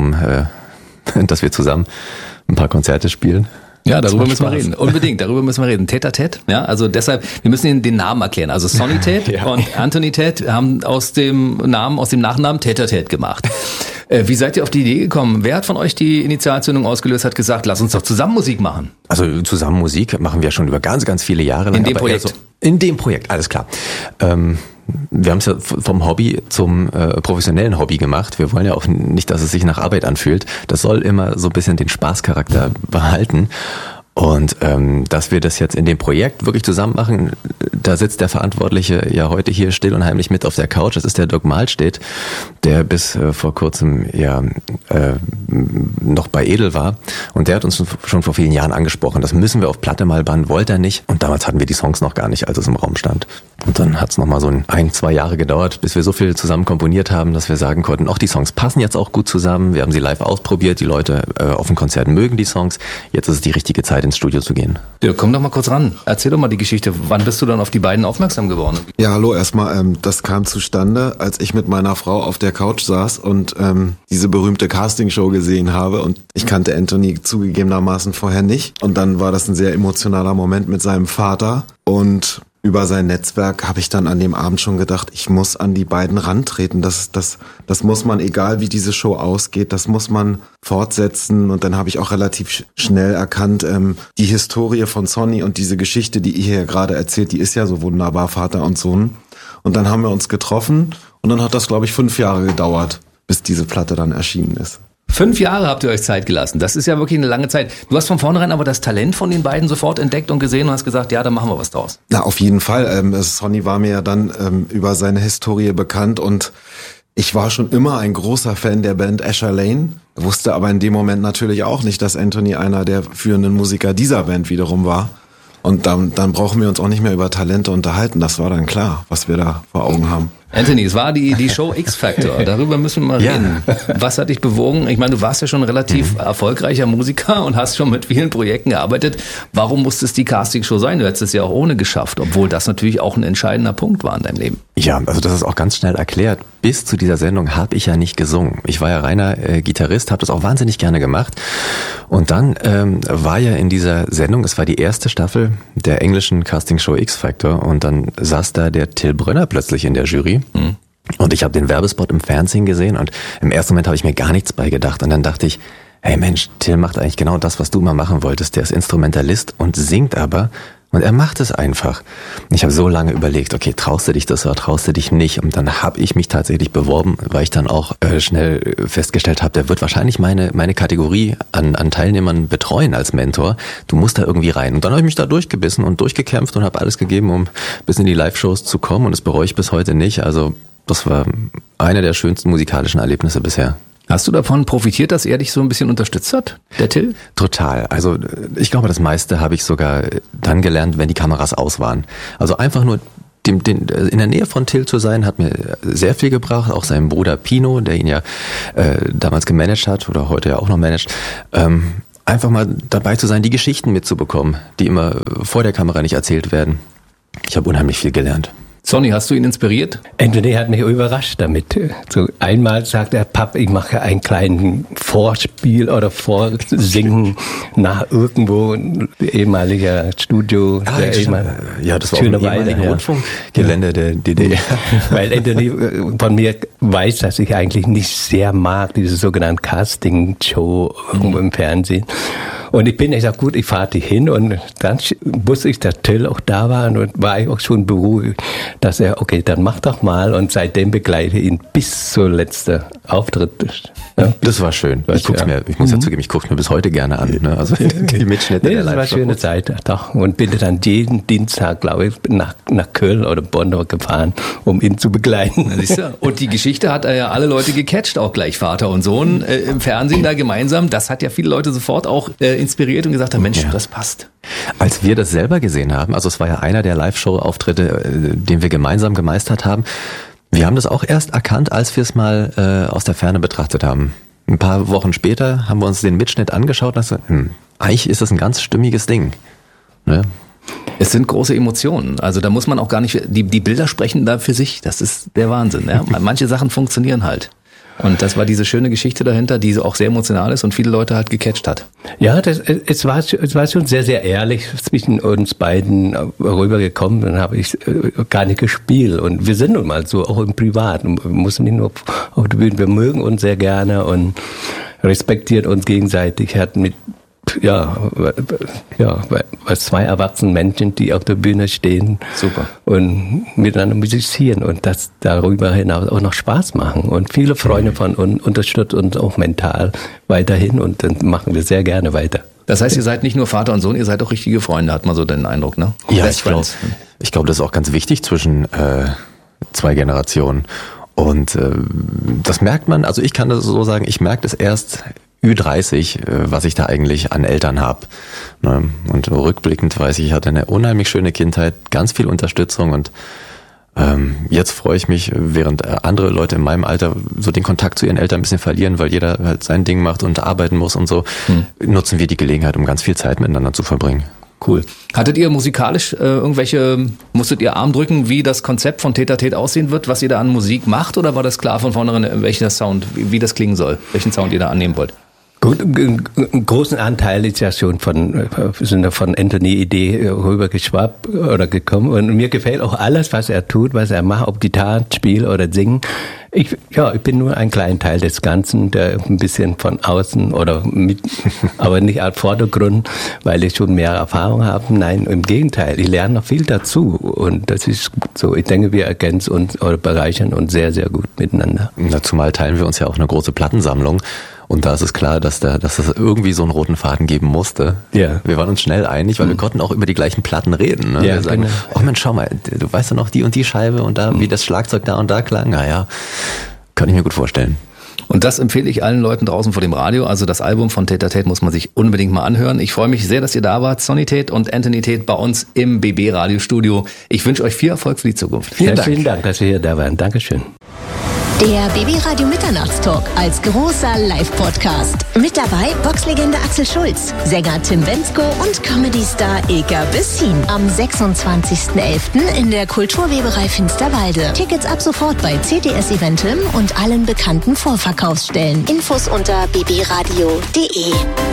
Speaker 11: dass wir zusammen ein paar Konzerte spielen.
Speaker 7: Ja, darüber müssen wir reden. Unbedingt, darüber müssen wir reden. Tête-à-Tête, ja, also deshalb, wir müssen den Namen erklären. Also Sonny Tate und Anthony Tate haben aus dem Nachnamen Tête-à-Tête gemacht. Wie seid ihr auf die Idee gekommen? Wer hat von euch die Initialzündung ausgelöst, hat gesagt, lass uns doch zusammen Musik machen?
Speaker 11: Also zusammen Musik machen wir schon über ganz, ganz viele Jahre lang.
Speaker 7: In dem Projekt,
Speaker 11: alles klar. Wir haben es ja vom Hobby zum professionellen Hobby gemacht. Wir wollen ja auch nicht, dass es sich nach Arbeit anfühlt. Das soll immer so ein bisschen den Spaßcharakter behalten. Und dass wir das jetzt in dem Projekt wirklich zusammen machen, da sitzt der Verantwortliche ja heute hier still und heimlich mit auf der Couch. Das ist der Dirk Mahlstedt, der bis vor kurzem noch bei Edel war. Und der hat uns schon vor vielen Jahren angesprochen, das müssen wir auf Platte mal bannen, wollte er nicht. Und damals hatten wir die Songs noch gar nicht, als es im Raum stand. Und dann hat es nochmal so 1-2 Jahre gedauert, bis wir so viel zusammen komponiert haben, dass wir sagen konnten, die Songs passen jetzt auch gut zusammen. Wir haben sie live ausprobiert, die Leute auf dem Konzert mögen die Songs. Jetzt ist es die richtige Zeit, ins Studio zu gehen.
Speaker 7: Ja, komm doch mal kurz ran. Erzähl doch mal die Geschichte. Wann bist du dann auf die beiden aufmerksam geworden?
Speaker 12: Ja, hallo erstmal. Das kam zustande, als ich mit meiner Frau auf der Couch saß und diese berühmte Castingshow gesehen habe. Und ich kannte Anthony zugegebenermaßen vorher nicht. Und dann war das ein sehr emotionaler Moment mit seinem Vater. Und über sein Netzwerk habe ich dann an dem Abend schon gedacht, ich muss an die beiden rantreten. Das muss man, egal wie diese Show ausgeht, das muss man fortsetzen. Und dann habe ich auch relativ schnell erkannt, die Historie von Sonny und diese Geschichte, die ihr hier gerade erzählt, die ist ja so wunderbar, Vater und Sohn. Und dann haben wir uns getroffen und dann hat das, glaube ich, 5 Jahre gedauert, bis diese Platte dann erschienen ist.
Speaker 7: 5 Jahre habt ihr euch Zeit gelassen. Das ist ja wirklich eine lange Zeit. Du hast von vornherein aber das Talent von den beiden sofort entdeckt und gesehen und hast gesagt, ja, da machen wir was draus.
Speaker 12: Na, auf jeden Fall. Sonny war mir ja dann über seine Historie bekannt und ich war schon immer ein großer Fan der Band Asher Lane, wusste aber in dem Moment natürlich auch nicht, dass Anthony einer der führenden Musiker dieser Band wiederum war. Und dann brauchen wir uns auch nicht mehr über Talente unterhalten. Das war dann klar, was wir da vor Augen haben.
Speaker 7: Anthony, es war die Show X-Factor. Darüber müssen wir mal reden. Was hat dich bewogen? Ich meine, du warst ja schon ein relativ erfolgreicher Musiker und hast schon mit vielen Projekten gearbeitet. Warum musste es die Castingshow sein? Du hättest es ja auch ohne geschafft, obwohl das natürlich auch ein entscheidender Punkt war in deinem Leben.
Speaker 11: Ja, also das ist auch ganz schnell erklärt. Bis zu dieser Sendung habe ich ja nicht gesungen. Ich war ja reiner Gitarrist, habe das auch wahnsinnig gerne gemacht. Und dann war ja in dieser Sendung, es war die erste Staffel der englischen Castingshow X-Factor und dann saß da der Till Brönner plötzlich in der Jury. Und ich habe den Werbespot im Fernsehen gesehen und im ersten Moment habe ich mir gar nichts bei gedacht. Und dann dachte ich, hey Mensch, Till macht eigentlich genau das, was du immer machen wolltest. Der ist Instrumentalist und singt aber und er macht es einfach. Ich habe so lange überlegt, okay, traust du dich das oder traust du dich nicht? Und dann habe ich mich tatsächlich beworben, weil ich dann auch schnell festgestellt habe, der wird wahrscheinlich meine Kategorie an Teilnehmern betreuen als Mentor. Du musst da irgendwie rein. Und dann habe ich mich da durchgebissen und durchgekämpft und habe alles gegeben, um bis in die Live-Shows zu kommen. Und das bereue ich bis heute nicht. Also das war eine der schönsten musikalischen Erlebnisse bisher.
Speaker 7: Hast du davon profitiert, dass er dich so ein bisschen unterstützt hat, der Till?
Speaker 11: Total. Also ich glaube, das meiste habe ich sogar dann gelernt, wenn die Kameras aus waren. Also einfach nur in der Nähe von Till zu sein, hat mir sehr viel gebracht. Auch sein Bruder Pino, der ihn ja damals gemanagt hat oder heute ja auch noch managt. Einfach mal dabei zu sein, die Geschichten mitzubekommen, die immer vor der Kamera nicht erzählt werden. Ich habe unheimlich viel gelernt.
Speaker 7: Sonny, hast du ihn inspiriert?
Speaker 10: Anthony hat mich überrascht damit. So einmal sagt er, Papp, ich mache einen kleinen Vorspiel oder Vorsingen nach irgendwo ehemaliger Studio.
Speaker 11: Ja, das war auch ein ehemaliger Rundfunkgelände der DDR.
Speaker 10: Weil Anthony von mir weiß, dass ich eigentlich nicht sehr mag, diese sogenannte Casting-Show irgendwo im Fernsehen. Und ich sag gut, ich fahre dich hin und dann wusste ich, dass Till auch da war und war ich auch schon beruhigt, dass er, okay, dann mach doch mal und seitdem begleite ich ihn bis zur letzten Auftritt.
Speaker 11: Ja. Das war schön. Ich muss ja zugeben, ich gucke mir bis heute gerne an. Ne? Also die Mitschnitte der
Speaker 10: das war eine schöne Zeit, doch. Und bin dann jeden Dienstag, glaube ich, nach Köln oder Bonn gefahren, um ihn zu begleiten.
Speaker 7: Und die Geschichte hat ja alle Leute gecatcht, auch gleich Vater und Sohn im Fernsehen da gemeinsam. Das hat ja viele Leute sofort auch inspiriert und gesagt haben, Mensch, das passt.
Speaker 11: Als wir das selber gesehen haben, also es war ja einer der Live-Show-Auftritte, den wir gemeinsam gemeistert haben, wir haben das auch erst erkannt, als wir es mal aus der Ferne betrachtet haben. Ein paar Wochen später haben wir uns den Mitschnitt angeschaut und gesagt, eigentlich ist das ein ganz stimmiges Ding. Ne?
Speaker 7: Es sind große Emotionen. Also da muss man auch gar nicht, die Bilder sprechen da für sich. Das ist der Wahnsinn. Ja? Manche Sachen funktionieren halt. Und das war diese schöne Geschichte dahinter, die auch sehr emotional ist und viele Leute halt gecatcht hat.
Speaker 10: Ja, es war schon sehr, sehr ehrlich zwischen uns beiden rübergekommen. Dann habe ich gar nicht gespielt. Und wir sind nun mal so, auch im Privaten. Wir müssen nicht nur auf der Bühne. Wir mögen uns sehr gerne und respektieren uns gegenseitig. Er hat mit was 2 erwachsene Menschen, die auf der Bühne stehen.
Speaker 7: Super.
Speaker 10: Und miteinander musizieren und das darüber hinaus auch noch Spaß machen. Und viele Freunde von uns unterstützen uns auch mental weiterhin und dann machen wir sehr gerne weiter.
Speaker 7: Das heißt, ihr seid nicht nur Vater und Sohn, ihr seid auch richtige Freunde, hat man so den Eindruck, ne?
Speaker 11: Ja, ich glaube, das ist auch ganz wichtig zwischen zwei Generationen. Und das merkt man, also ich kann das so sagen, ich merke das erst Ü30, was ich da eigentlich an Eltern habe. Ne? Und rückblickend weiß ich hatte eine unheimlich schöne Kindheit, ganz viel Unterstützung und jetzt freue ich mich, während andere Leute in meinem Alter so den Kontakt zu ihren Eltern ein bisschen verlieren, weil jeder halt sein Ding macht und arbeiten muss und so, nutzen wir die Gelegenheit, um ganz viel Zeit miteinander zu verbringen.
Speaker 7: Cool. Hattet ihr musikalisch musstet ihr Arm drücken, wie das Konzept von Tete à Tete aussehen wird, was ihr da an Musik macht, oder war das klar von vornherein, welcher Sound, wie das klingen soll, welchen Sound ihr da annehmen wollt?
Speaker 10: Gut, einen großen Anteil ist ja schon von Anthony Idee rübergeschwappt oder gekommen. Und mir gefällt auch alles, was er tut, was er macht, ob Gitarre spielt oder singen. Ich bin nur ein kleiner Teil des Ganzen, der ein bisschen von außen oder mit, aber nicht als Vordergrund, weil ich schon mehr Erfahrung habe. Nein, im Gegenteil, ich lerne noch viel dazu. Und das ist so, ich denke, wir ergänzen uns oder bereichern uns sehr, sehr gut miteinander.
Speaker 11: Na, zumal teilen wir uns ja auch eine große Plattensammlung. Und da ist es klar, dass es irgendwie so einen roten Faden geben musste.
Speaker 10: Ja.
Speaker 11: Wir waren uns schnell einig, weil wir konnten auch über die gleichen Platten reden. Ne?
Speaker 10: Ja,
Speaker 11: wir sagen,
Speaker 10: genau.
Speaker 11: Oh Mensch, schau mal, du weißt ja noch die und die Scheibe und da, wie das Schlagzeug da und da klang. Naja, kann ich mir gut vorstellen.
Speaker 7: Und das empfehle ich allen Leuten draußen vor dem Radio. Also das Album von Tete à Tete muss man sich unbedingt mal anhören. Ich freue mich sehr, dass ihr da wart. Sonny Tete und Anthony Tete bei uns im BB Radiostudio. Ich wünsche euch viel Erfolg für die Zukunft.
Speaker 10: Vielen Dank, dass wir hier da waren. Dankeschön.
Speaker 13: Der BB Radio Mitternachtstalk als großer Live-Podcast. Mit dabei Boxlegende Axel Schulz, Sänger Tim Bendzko und Comedy-Star Ilka Bessin. Am 26.11. in der Kulturweberei Finsterwalde. Tickets ab sofort bei CTS Eventim und allen bekannten Vorverkaufsstellen. Infos unter bbradio.de.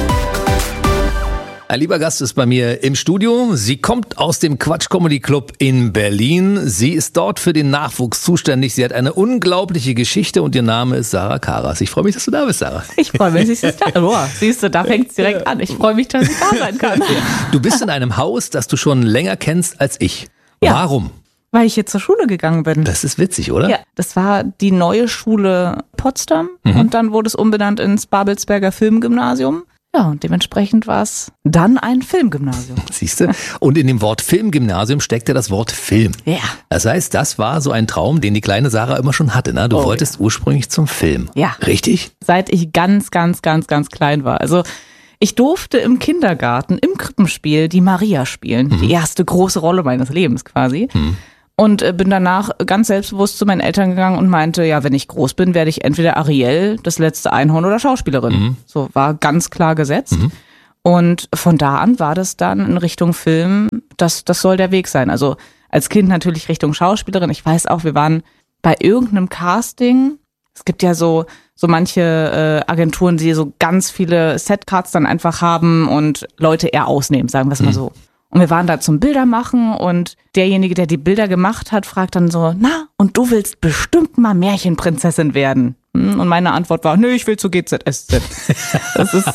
Speaker 7: Ein lieber Gast ist bei mir im Studio. Sie kommt aus dem Quatsch Comedy Club in Berlin. Sie ist dort für den Nachwuchs zuständig. Sie hat eine unglaubliche Geschichte und ihr Name ist Sarah Karas. Ich freue mich, dass du da bist, Sarah.
Speaker 14: Ich freue mich, dass du da bist. Siehst du, da fängt es direkt an. Ich freue mich, dass ich da sein kann.
Speaker 7: Du bist in einem Haus, das du schon länger kennst als ich.
Speaker 14: Ja.
Speaker 7: Warum?
Speaker 14: Weil ich hier zur Schule gegangen bin.
Speaker 7: Das ist witzig, oder?
Speaker 14: Ja, das war die neue Schule Potsdam und dann wurde es umbenannt ins Babelsberger Filmgymnasium. Ja, und dementsprechend war es dann ein Filmgymnasium.
Speaker 7: Siehst du? Und in dem Wort Filmgymnasium steckte das Wort Film.
Speaker 14: Ja.
Speaker 7: Das heißt, das war so ein Traum, den die kleine Sarah immer schon hatte. Ne? Du wolltest ursprünglich zum Film.
Speaker 14: Ja.
Speaker 7: Richtig?
Speaker 14: Seit ich ganz klein war. Also ich durfte im Kindergarten, im Krippenspiel die Maria spielen. Die erste große Rolle meines Lebens quasi. Und bin danach ganz selbstbewusst zu meinen Eltern gegangen und meinte, ja, wenn ich groß bin, werde ich entweder Ariel, das letzte Einhorn oder Schauspielerin. So war ganz klar gesetzt. Und von da an war das dann in Richtung Film, das soll der Weg sein. Also als Kind natürlich Richtung Schauspielerin. Ich weiß auch, wir waren bei irgendeinem Casting. Es gibt ja so manche Agenturen, die so ganz viele Setcards dann einfach haben und Leute eher ausnehmen, sagen wir es mal so. Und wir waren da zum Bildermachen und derjenige, der die Bilder gemacht hat, fragt dann so, na, und du willst bestimmt mal Märchenprinzessin werden? Und meine Antwort war, nö, ich will zu GZSZ. Das ist,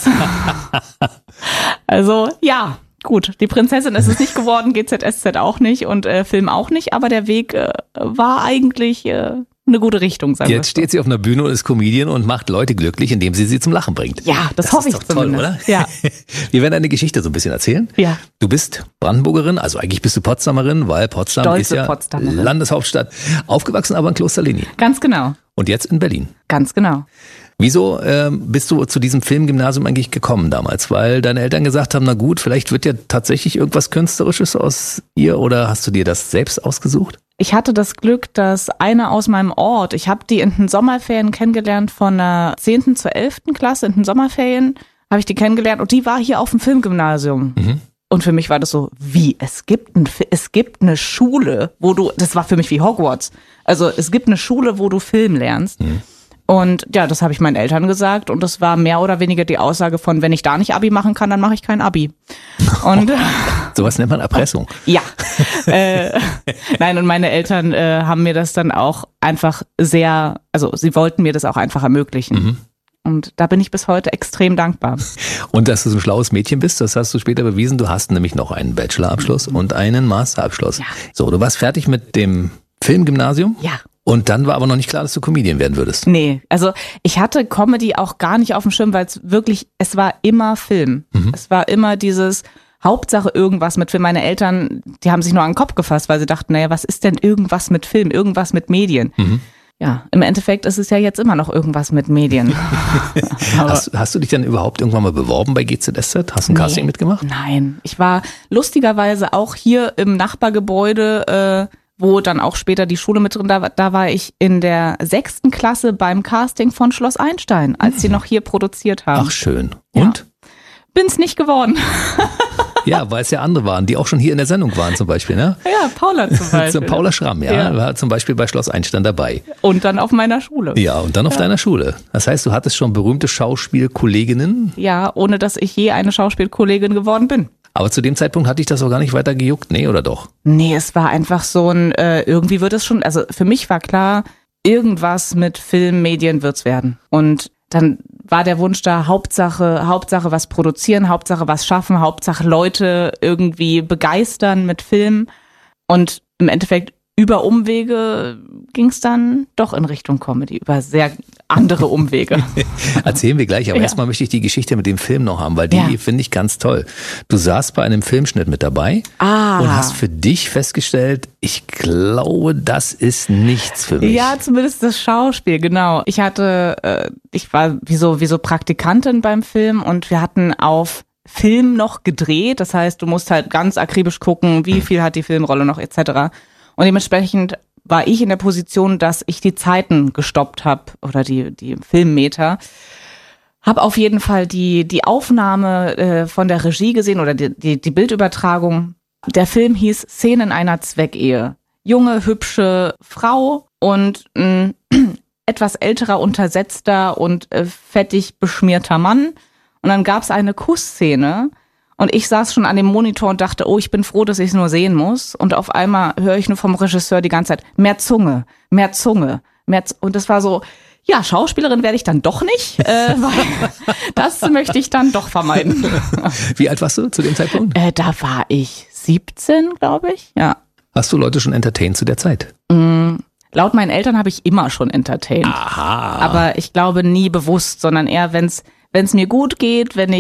Speaker 14: also, ja, gut, die Prinzessin ist es nicht geworden, GZSZ auch nicht und Film auch nicht, aber der Weg war eigentlich eine gute Richtung, sagen wir.
Speaker 7: Jetzt steht sie auf einer Bühne und ist Comedian und macht Leute glücklich, indem sie zum Lachen bringt.
Speaker 14: Ja, das hoffe ich
Speaker 7: ist doch toll, oder?
Speaker 14: Ja.
Speaker 7: Wir werden eine Geschichte so ein bisschen erzählen.
Speaker 14: Ja.
Speaker 7: Du bist Brandenburgerin, also eigentlich bist du Potsdamerin, weil Potsdam
Speaker 14: Stolze
Speaker 7: ist ja
Speaker 14: Potsdamerin.
Speaker 7: Landeshauptstadt. Aufgewachsen aber in Klosterlini.
Speaker 14: Ganz genau.
Speaker 7: Und jetzt in Berlin.
Speaker 14: Ganz genau.
Speaker 7: Wieso bist du zu diesem Filmgymnasium eigentlich gekommen damals? Weil deine Eltern gesagt haben, na gut, vielleicht wird ja tatsächlich irgendwas Künstlerisches aus ihr, oder hast du dir das selbst ausgesucht?
Speaker 14: Ich hatte das Glück, dass eine aus meinem Ort, ich habe die in den Sommerferien kennengelernt, von der 10. zur 11. Klasse, in den Sommerferien habe ich die kennengelernt und die war hier auf dem Filmgymnasium. Und für mich war das so, es gibt eine Schule, wo du, das war für mich wie Hogwarts, also es gibt eine Schule, wo du Film lernst. Und ja, das habe ich meinen Eltern gesagt und das war mehr oder weniger die Aussage von, wenn ich da nicht Abi machen kann, dann mache ich kein Abi. Und
Speaker 7: sowas nennt man Erpressung.
Speaker 14: Ja. Nein, und meine Eltern haben mir das dann auch einfach sie wollten mir das auch einfach ermöglichen. Und da bin ich bis heute extrem dankbar.
Speaker 7: Und dass du so ein schlaues Mädchen bist, das hast du später bewiesen. Du hast nämlich noch einen Bachelorabschluss und einen Masterabschluss.
Speaker 14: Ja.
Speaker 7: So, du warst fertig mit dem Filmgymnasium?
Speaker 14: Ja.
Speaker 7: Und dann war aber noch nicht klar, dass du Comedian werden würdest.
Speaker 14: Nee, also ich hatte Comedy auch gar nicht auf dem Schirm, weil es war immer Film. Es war immer dieses Hauptsache irgendwas mit Film. Meine Eltern, die haben sich nur an den Kopf gefasst, weil sie dachten, naja, was ist denn irgendwas mit Film, irgendwas mit Medien? Ja, im Endeffekt ist es ja jetzt immer noch irgendwas mit Medien.
Speaker 7: Hast du dich dann überhaupt irgendwann mal beworben bei GZSZ? Hast du ein Casting mitgemacht?
Speaker 14: Nein, ich war lustigerweise auch hier im Nachbargebäude, wo dann auch später die Schule mit drin war. Da war ich in der 6. Klasse beim Casting von Schloss Einstein, als sie noch hier produziert haben.
Speaker 7: Ach, schön. Und?
Speaker 14: Ja. Bin's nicht geworden.
Speaker 7: Ja, weil es ja andere waren, die auch schon hier in der Sendung waren zum Beispiel, ne?
Speaker 14: Ja, Paula zum Beispiel.
Speaker 7: Paula Schramm, ja, war zum Beispiel bei Schloss Einstein dabei.
Speaker 14: Und dann auf meiner Schule.
Speaker 7: Ja, und dann auf deiner Schule. Das heißt, du hattest schon berühmte Schauspielkolleginnen?
Speaker 14: Ja, ohne dass ich je eine Schauspielkollegin geworden bin.
Speaker 7: Aber zu dem Zeitpunkt hatte ich das auch gar nicht weiter gejuckt, nee, oder doch?
Speaker 14: Nee, es war einfach so ein, irgendwie wird es schon, also für mich war klar, irgendwas mit Film, Medien wird's werden. Und dann war der Wunsch da, Hauptsache was produzieren, Hauptsache was schaffen, Hauptsache Leute irgendwie begeistern mit Film. Und im Endeffekt über Umwege ging es dann doch in Richtung Comedy, über sehr andere Umwege.
Speaker 7: Erzählen wir gleich, aber erstmal möchte ich die Geschichte mit dem Film noch haben, weil die finde ich ganz toll. Du saßt bei einem Filmschnitt mit dabei und hast für dich festgestellt, ich glaube, das ist nichts für mich.
Speaker 14: Ja, zumindest das Schauspiel, genau. Ich war wie so Praktikantin beim Film und wir hatten auf Film noch gedreht. Das heißt, du musst halt ganz akribisch gucken, wie viel hat die Filmrolle noch etc. Und dementsprechend war ich in der Position, dass ich die Zeiten gestoppt habe oder die Filmmeter. Habe auf jeden Fall die Aufnahme von der Regie gesehen oder die Bildübertragung. Der Film hieß Szenen einer Zweckehe. Junge, hübsche Frau und ein etwas älterer, untersetzter und fettig beschmierter Mann. Und dann gab es eine Kussszene. Und ich saß schon an dem Monitor und dachte, oh, ich bin froh, dass ich es nur sehen muss. Und auf einmal höre ich nur vom Regisseur die ganze Zeit, mehr Zunge, mehr Zunge, und das war so, ja, Schauspielerin werde ich dann doch nicht, weil das möchte ich dann doch vermeiden.
Speaker 7: Wie alt warst du zu dem Zeitpunkt?
Speaker 14: Da war ich 17, glaube ich, ja.
Speaker 7: Hast du Leute schon entertained zu der Zeit?
Speaker 14: Laut meinen Eltern habe ich immer schon entertained.
Speaker 7: Aha.
Speaker 14: Aber ich glaube nie bewusst, sondern eher, wenn es mir gut geht, wenn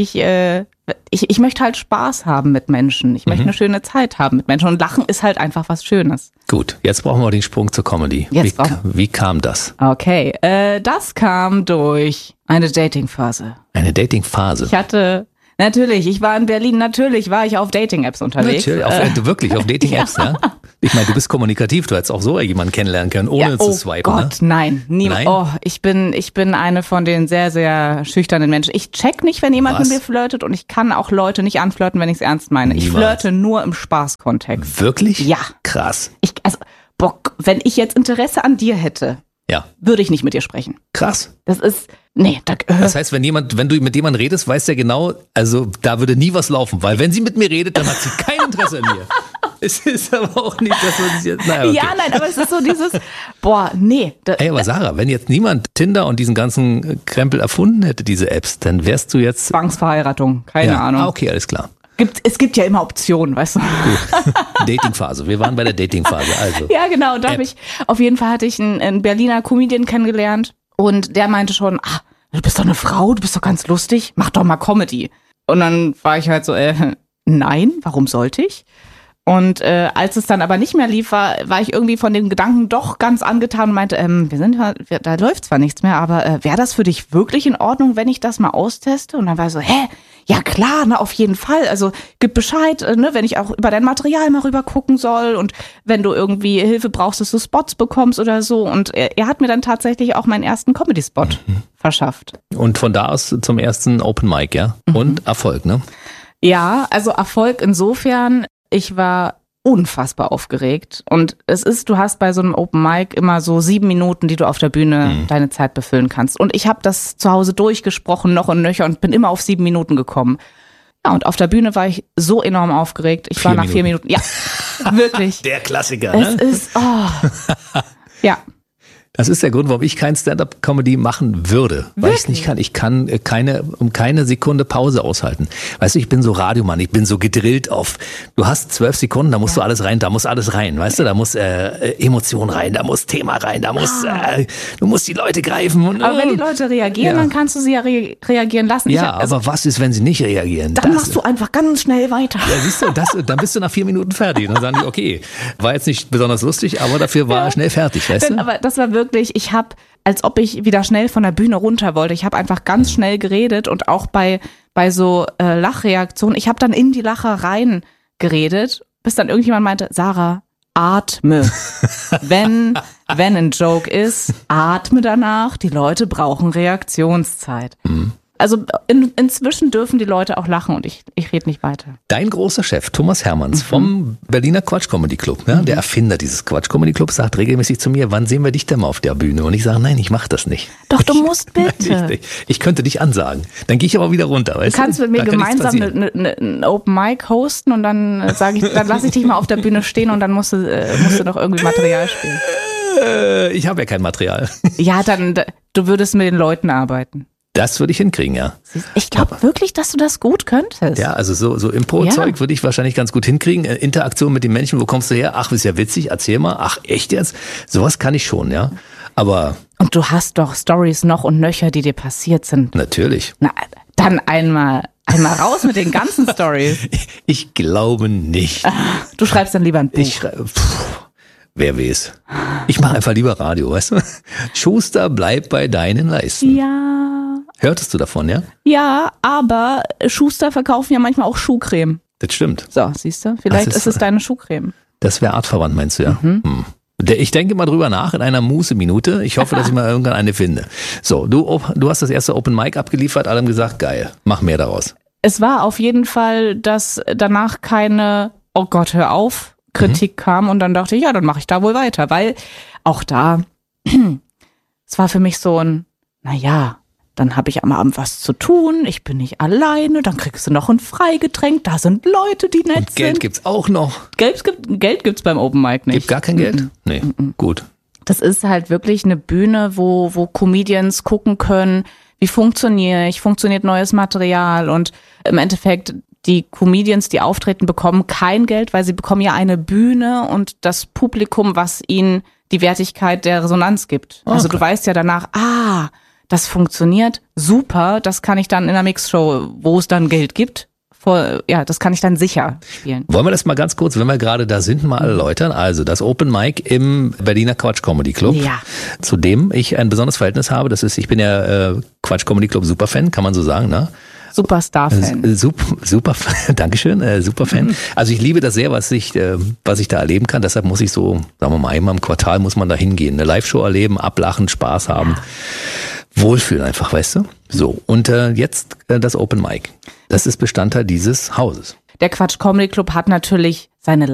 Speaker 14: ich möchte halt Spaß haben mit Menschen. Ich möchte eine schöne Zeit haben mit Menschen. Und Lachen ist halt einfach was Schönes.
Speaker 7: Gut, jetzt brauchen wir den Sprung zur Comedy. Wie kam das?
Speaker 14: Okay, das kam durch eine Dating-Phase.
Speaker 7: Eine Dating-Phase?
Speaker 14: Ich war in Berlin, natürlich war ich auf Dating-Apps unterwegs.
Speaker 7: Natürlich, wirklich auf Dating-Apps, ja. Ich meine, du bist kommunikativ, du hättest auch so jemanden kennenlernen können, ohne zu swipen.
Speaker 14: Oh Gott,
Speaker 7: ne?
Speaker 14: nein. Niemand. Oh, ich bin eine von den sehr, sehr schüchternen Menschen. Ich check nicht, wenn jemand mit mir flirtet und ich kann auch Leute nicht anflirten, wenn ich es ernst meine.
Speaker 7: Niemals.
Speaker 14: Ich flirte nur im Spaßkontext.
Speaker 7: Wirklich?
Speaker 14: Ja.
Speaker 7: Krass.
Speaker 14: Wenn ich jetzt Interesse an dir hätte, würde ich nicht mit dir sprechen.
Speaker 7: Krass.
Speaker 14: Das ist,
Speaker 7: Das heißt, wenn du mit jemandem redest, weiß der genau, also da würde nie was laufen, weil wenn sie mit mir redet, dann hat sie kein Interesse an mir. Es ist aber auch nicht das, was ich jetzt, okay.
Speaker 14: Ja, nein, aber es ist so dieses,
Speaker 7: aber Sarah, wenn jetzt niemand Tinder und diesen ganzen Krempel erfunden hätte, diese Apps, dann wärst du jetzt...
Speaker 14: Zwangsverheiratung, keine Ahnung.
Speaker 7: Okay, alles klar.
Speaker 14: Es gibt ja immer Optionen, weißt du.
Speaker 7: Datingphase, wir waren bei der Datingphase, also.
Speaker 14: Ja, genau, auf jeden Fall hatte ich einen Berliner Comedian kennengelernt und der meinte schon, du bist doch eine Frau, du bist doch ganz lustig, mach doch mal Comedy. Und dann war ich halt so, nein, warum sollte ich? Und als es dann aber nicht mehr lief, war ich irgendwie von dem Gedanken doch ganz angetan und meinte, da läuft zwar nichts mehr, aber wäre das für dich wirklich in Ordnung, wenn ich das mal austeste? Und dann war ich so, ja klar, auf jeden Fall. Also gib Bescheid, wenn ich auch über dein Material mal rüber gucken soll und wenn du irgendwie Hilfe brauchst, dass du Spots bekommst oder so. Und er hat mir dann tatsächlich auch meinen ersten Comedy-Spot verschafft.
Speaker 7: Und von da aus zum ersten Open Mic, ja? Und Erfolg, ne?
Speaker 14: Ja, also Erfolg insofern, ich war unfassbar aufgeregt und du hast bei so einem Open Mic immer so 7 Minuten, die du auf der Bühne deine Zeit befüllen kannst. Und ich habe das zu Hause durchgesprochen, noch und nöcher und bin immer auf 7 Minuten gekommen. Ja, und auf der Bühne war ich so enorm aufgeregt. Ich war nach 4 Minuten, ja, wirklich.
Speaker 7: Der Klassiker,
Speaker 14: ne? Es ist, ja.
Speaker 7: Das ist der Grund, warum ich kein Stand-up-Comedy machen würde. Weil ich es nicht kann. Ich kann keine Sekunde Pause aushalten. Weißt du, ich bin so Radiomann, ich bin so gedrillt auf, du hast 12 Sekunden, da muss du alles rein, da muss alles rein. Weißt du, da muss Emotion rein, da muss Thema rein, da muss, du musst die Leute greifen. Und,
Speaker 14: aber wenn die Leute reagieren, dann kannst du sie ja reagieren lassen.
Speaker 7: Ja, aber was ist, wenn sie nicht reagieren?
Speaker 14: Dann machst du einfach ganz schnell weiter.
Speaker 7: Ja, siehst du, dann bist du nach 4 Minuten fertig. Dann sagen die, okay, war jetzt nicht besonders lustig, aber dafür war er schnell fertig, weißt du?
Speaker 14: Aber das war wirklich, ich habe, als ob ich wieder schnell von der Bühne runter wollte, ich habe einfach ganz schnell geredet und auch bei so Lachreaktionen, ich habe dann in die Lacher rein geredet, bis dann irgendjemand meinte, Sarah, atme. Wenn ein Joke ist, atme danach, die Leute brauchen Reaktionszeit. Also inzwischen dürfen die Leute auch lachen und ich rede nicht weiter.
Speaker 7: Dein großer Chef, Thomas Hermanns vom Berliner Quatsch Comedy Club, ja, der Erfinder dieses Quatsch Comedy Clubs, sagt regelmäßig zu mir, wann sehen wir dich denn mal auf der Bühne? Und ich sage, nein, ich mache das nicht.
Speaker 14: Doch, du musst bitte.
Speaker 7: Ich könnte dich ansagen. Dann gehe ich aber wieder runter. Weißt
Speaker 14: du kannst mit mir gemeinsam ein Open Mic hosten und dann dann lasse ich dich mal auf der Bühne stehen und dann musst du doch irgendwie Material spielen.
Speaker 7: Ich habe ja kein Material.
Speaker 14: Ja, dann du würdest mit den Leuten arbeiten.
Speaker 7: Das würde ich hinkriegen, ja.
Speaker 14: Ich glaube wirklich, dass du das gut könntest.
Speaker 7: Ja, also so Impro-Zeug würde ich wahrscheinlich ganz gut hinkriegen. Interaktion mit den Menschen, wo kommst du her? Ach, ist ja witzig, erzähl mal. Ach, echt jetzt? Sowas kann ich schon, ja. Aber...
Speaker 14: Und du hast doch Stories noch und nöcher, die dir passiert sind.
Speaker 7: Natürlich.
Speaker 14: Na, dann einmal raus mit den ganzen Stories.
Speaker 7: Ich glaube nicht.
Speaker 14: Du schreibst dann lieber ein Buch.
Speaker 7: Wer weiß. Ich mache einfach lieber Radio, weißt du? Schuster, bleib bei deinen Leisten.
Speaker 14: Ja.
Speaker 7: Hörtest du davon, ja?
Speaker 14: Ja, aber Schuster verkaufen ja manchmal auch Schuhcreme.
Speaker 7: Das stimmt.
Speaker 14: So, siehst du? Vielleicht ist es deine Schuhcreme.
Speaker 7: Das wäre artverwandt, meinst du, ja? Ich denke mal drüber nach in einer Muße-Minute. Ich hoffe, dass ich mal irgendwann eine finde. So, du hast das erste Open Mic abgeliefert, alle haben gesagt, geil, mach mehr daraus.
Speaker 14: Es war auf jeden Fall, dass danach keine, oh Gott, hör auf, Kritik kam und dann dachte ich, ja, dann mache ich da wohl weiter, weil auch da, es war für mich so ein, naja, dann habe ich am Abend was zu tun, ich bin nicht alleine, dann kriegst du noch ein Freigetränk, da sind Leute, die nett sind.
Speaker 7: Geld gibt's auch noch.
Speaker 14: Geld gibt's beim Open Mic nicht.
Speaker 7: Gibt gar kein Geld? Nee, gut.
Speaker 14: Das ist halt wirklich eine Bühne, wo Comedians gucken können, wie funktioniert neues Material und im Endeffekt die Comedians, die auftreten, bekommen kein Geld, weil sie bekommen ja eine Bühne und das Publikum, was ihnen die Wertigkeit der Resonanz gibt. Okay. Also du weißt ja danach, das funktioniert, super, das kann ich dann in einer Mixshow, wo es dann Geld gibt, das kann ich dann sicher spielen.
Speaker 7: Wollen wir das mal ganz kurz, wenn wir gerade da sind, mal erläutern? Also das Open Mic im Berliner Quatsch Comedy Club, zu dem ich ein besonderes Verhältnis habe. Ich bin ja Quatsch Comedy Club Superfan, kann man so sagen, ne?
Speaker 14: Superstar-Fan.
Speaker 7: Super, Dankeschön, Superfan. Also ich liebe das sehr, was ich da erleben kann. Deshalb muss ich so, sagen wir mal, einmal im Quartal muss man da hingehen. Eine Live-Show erleben, ablachen, Spaß haben. Wohlfühlen einfach, weißt du? So, und jetzt das Open Mic. Das ist Bestandteil dieses Hauses.
Speaker 14: Der Quatsch Comedy Club hat natürlich seine